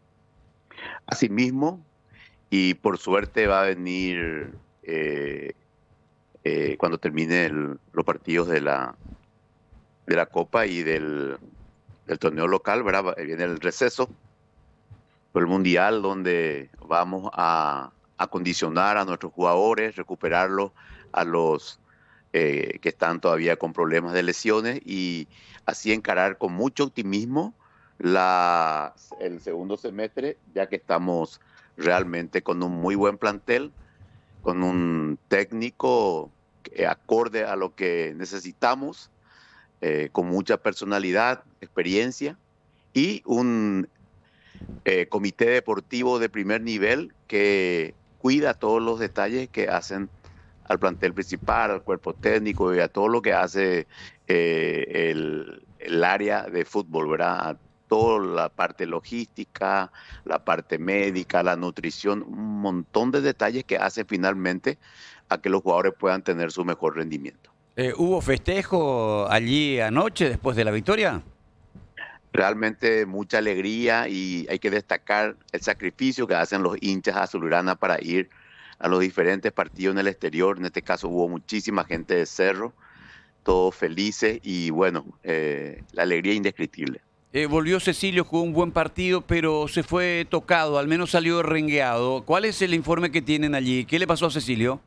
Asimismo, y por suerte va a venir eh, eh, cuando termine el- los partidos de la, de la Copa y del, del torneo local, ¿verdad? Viene el receso por el Mundial, donde vamos a acondicionar a nuestros jugadores, recuperarlos a los eh, que están todavía con problemas de lesiones y así encarar con mucho optimismo la, el segundo semestre, ya que estamos realmente con un muy buen plantel, con un técnico que acorde a lo que necesitamos, eh, con mucha personalidad, experiencia y un eh, comité deportivo de primer nivel que cuida todos los detalles que hacen al plantel principal, al cuerpo técnico y a todo lo que hace eh, el, el área de fútbol, ¿verdad? A toda la parte logística, la parte médica, la nutrición, un montón de detalles que hacen finalmente a que los jugadores puedan tener su mejor rendimiento. Eh, ¿Hubo festejo allí anoche después de la victoria? Realmente mucha alegría y hay que destacar el sacrificio que hacen los hinchas azulgrana para ir a los diferentes partidos en el exterior. En este caso hubo muchísima gente de Cerro, todos felices y bueno, eh, la alegría indescriptible. Eh, volvió Cecilio, jugó un buen partido, pero se fue tocado, al menos salió rengueado. ¿Cuál es el informe que tienen allí? ¿Qué le pasó a Cecilio?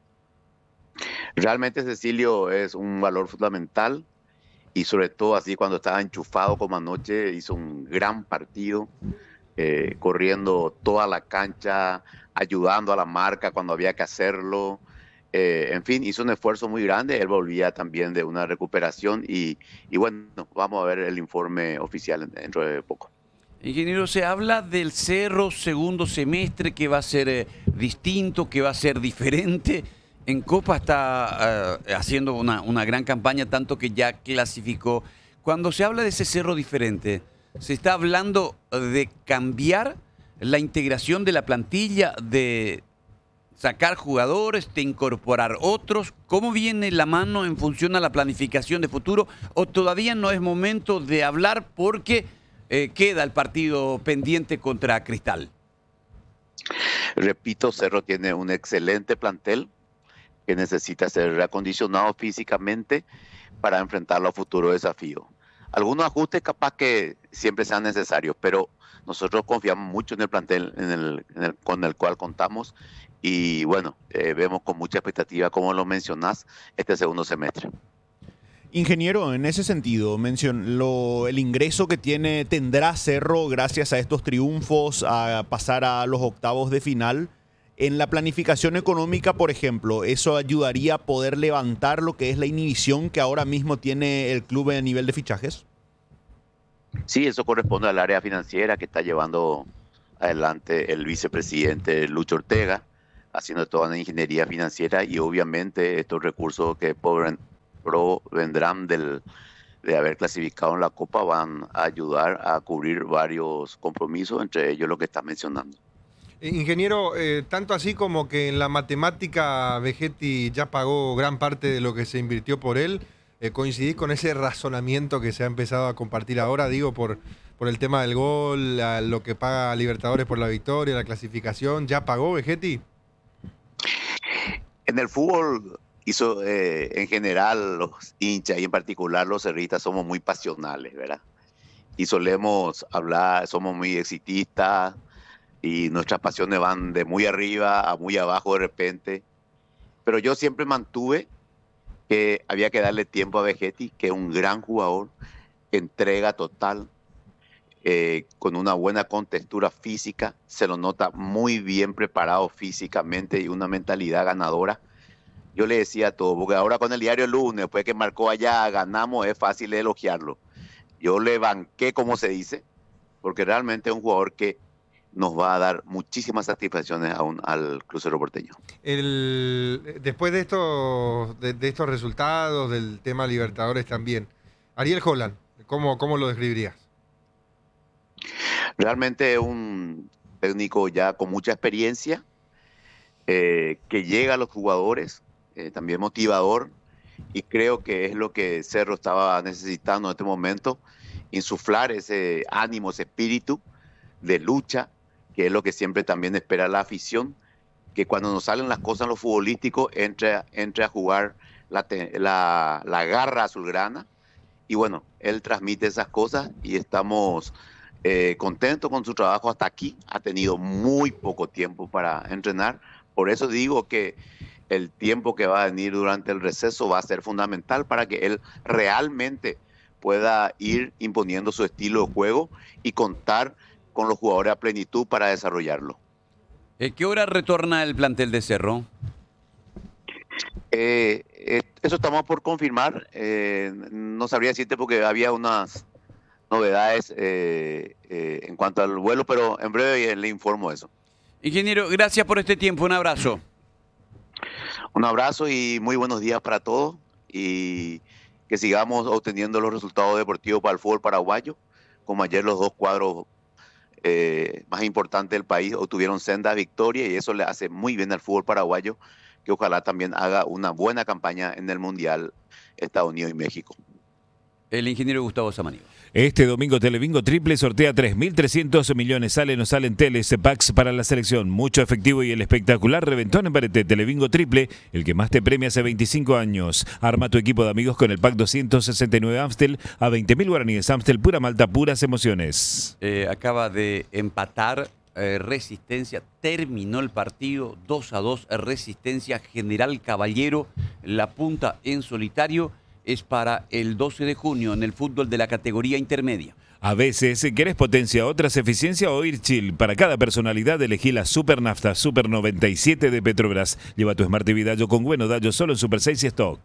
Realmente Cecilio es un valor fundamental y sobre todo así cuando estaba enchufado como anoche, hizo un gran partido, eh, corriendo toda la cancha, ayudando a la marca cuando había que hacerlo. Eh, en fin, hizo un esfuerzo muy grande, él volvía también de una recuperación y, y bueno, vamos a ver el informe oficial dentro de poco. Ingeniero, se habla del Cerro segundo semestre que va a ser eh, distinto, que va a ser diferente. En Copa está eh, haciendo una, una gran campaña, tanto que ya clasificó. Cuando se habla de ese Cerro diferente, ¿se está hablando de cambiar la integración de la plantilla, de sacar jugadores, de incorporar otros? ¿Cómo viene la mano en función a la planificación de futuro? ¿O todavía no es momento de hablar porque eh, queda el partido pendiente contra Cristal? Repito, Cerro tiene un excelente plantel que necesita ser reacondicionado físicamente, para enfrentar los futuros desafíos. Algunos ajustes capaz que siempre sean necesarios, pero nosotros confiamos mucho en el plantel en el, en el, con el cual contamos y bueno, eh, vemos con mucha expectativa, como lo mencionás, este segundo semestre. Ingeniero, en ese sentido, mencion, lo, el ingreso que tiene tendrá Cerro gracias a estos triunfos, a pasar a los octavos de final. En la planificación económica, por ejemplo, ¿eso ayudaría a poder levantar lo que es la inhibición que ahora mismo tiene el club a nivel de fichajes? Sí, eso corresponde al área financiera que está llevando adelante el vicepresidente Lucho Ortega, haciendo toda la ingeniería financiera y obviamente estos recursos que provendrán del, de haber clasificado en la Copa van a ayudar a cubrir varios compromisos, entre ellos lo que está mencionando. Ingeniero, eh, tanto así como que en la matemática Vegetti ya pagó gran parte de lo que se invirtió por él, eh, ¿coincidís con ese razonamiento que se ha empezado a compartir ahora? Digo, por, por el tema del gol, la, lo que paga Libertadores por la victoria, la clasificación, ¿ya pagó Vegetti? En el fútbol, hizo, eh, en general, los hinchas y en particular los cerristas somos muy pasionales, ¿verdad? Y solemos hablar, somos muy exitistas, y nuestras pasiones van de muy arriba a muy abajo de repente. Pero yo siempre mantuve que había que darle tiempo a Vegetti, que es un gran jugador, entrega total, eh, con una buena contextura física, se lo nota muy bien preparado físicamente y una mentalidad ganadora. Yo le decía todo, porque ahora con el diario El Lunes, después que marcó allá, ganamos, es fácil elogiarlo. Yo le banqué, como se dice, porque realmente es un jugador que nos va a dar muchísimas satisfacciones aún al Club Cerro Porteño. El, después de estos, de, de estos resultados, del tema Libertadores también, Ariel Holland, ¿cómo, cómo lo describirías? Realmente es un técnico ya con mucha experiencia, eh, que llega a los jugadores, eh, también motivador, y creo que es lo que Cerro estaba necesitando en este momento, insuflar ese ánimo, ese espíritu de lucha, que es lo que siempre también espera la afición, que cuando nos salen las cosas en lo futbolístico, entre, entre a jugar la, la, la garra azulgrana. Y bueno, él transmite esas cosas y estamos eh, contentos con su trabajo hasta aquí. Ha tenido muy poco tiempo para entrenar. Por eso digo que el tiempo que va a venir durante el receso va a ser fundamental para que él realmente pueda ir imponiendo su estilo de juego y contar con los jugadores a plenitud para desarrollarlo. ¿En qué hora retorna el plantel de Cerro? Eh, eh, eso estamos por confirmar. Eh, no sabría decirte porque había unas novedades eh, eh, en cuanto al vuelo, pero en breve le informo eso. Ingeniero, gracias por este tiempo. Un abrazo. Un abrazo y muy buenos días para todos y que sigamos obteniendo los resultados deportivos para el fútbol paraguayo, como ayer los dos cuadros Eh, más importante del país obtuvieron senda victoria y eso le hace muy bien al fútbol paraguayo, que ojalá también haga una buena campaña en el Mundial Estados Unidos y México. El ingeniero Gustavo Samaniego. Este domingo Telebingo Triple sortea tres mil trescientos millones. Salen o salen teles, packs para la selección. Mucho efectivo y el espectacular reventón en Pareté. Telebingo Triple, el que más te premia hace veinticinco años. Arma tu equipo de amigos con el pack doscientos sesenta y nueve Amstel a veinte mil guaraníes. Amstel, pura malta, puras emociones. Eh, acaba de empatar eh, Resistencia. Terminó el partido dos a dos. Resistencia General Caballero. La punta en solitario es para el doce de junio en el fútbol de la categoría intermedia. A veces querés potencia, otras eficiencia o ir chill. Para cada personalidad elegí la Super Nafta Super noventa y siete de Petrobras. Lleva tu Smart T V Dallo con bueno Dallo solo en Super seis y Stock.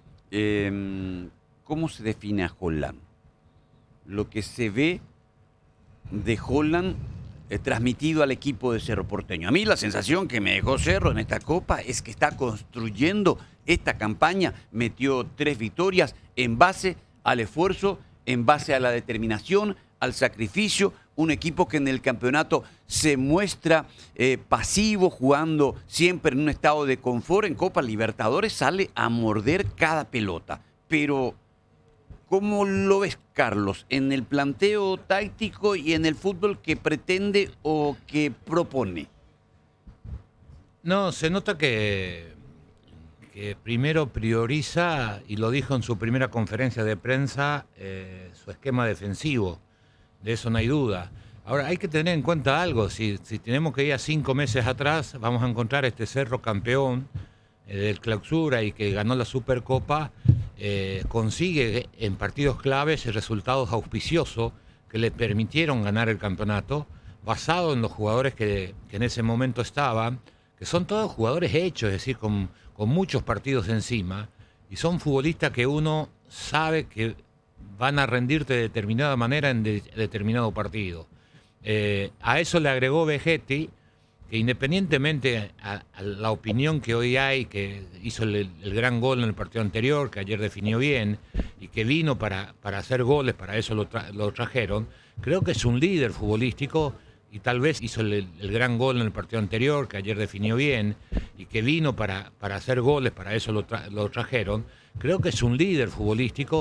Eh, ¿Cómo se define a Holland? Lo que se ve de Holland eh, transmitido al equipo de Cerro Porteño. A mí la sensación que me dejó Cerro en esta Copa es que está construyendo esta campaña, metió tres victorias en base al esfuerzo, en base a la determinación, al sacrificio, un equipo que en el campeonato se muestra eh, pasivo, jugando siempre en un estado de confort. En Copa Libertadores sale a morder cada pelota. Pero, ¿cómo lo ves, Carlos, en el planteo táctico y en el fútbol que pretende o que propone? No, se nota que... que primero prioriza, y lo dijo en su primera conferencia de prensa, eh, su esquema defensivo. De eso no hay duda. Ahora, hay que tener en cuenta algo. Si, si tenemos que ir a cinco meses atrás, vamos a encontrar este Cerro campeón eh, del Clausura y que ganó la Supercopa, eh, consigue en partidos claves resultados auspiciosos que le permitieron ganar el campeonato, basado en los jugadores que, que en ese momento estaban, que son todos jugadores hechos, es decir, con, con muchos partidos encima, y son futbolistas que uno sabe que van a rendirte de determinada manera en de, determinado partido. Eh, a eso le agregó Vegetti, que independientemente a, a la opinión que hoy hay, que hizo el, el gran gol en el partido anterior, que ayer definió bien, y que vino para, para hacer goles, para eso lo, tra lo trajeron, creo que es un líder futbolístico, y tal vez hizo el, el gran gol en el partido anterior, que ayer definió bien, y que vino para, para hacer goles, para eso lo, tra lo trajeron, creo que es un líder futbolístico.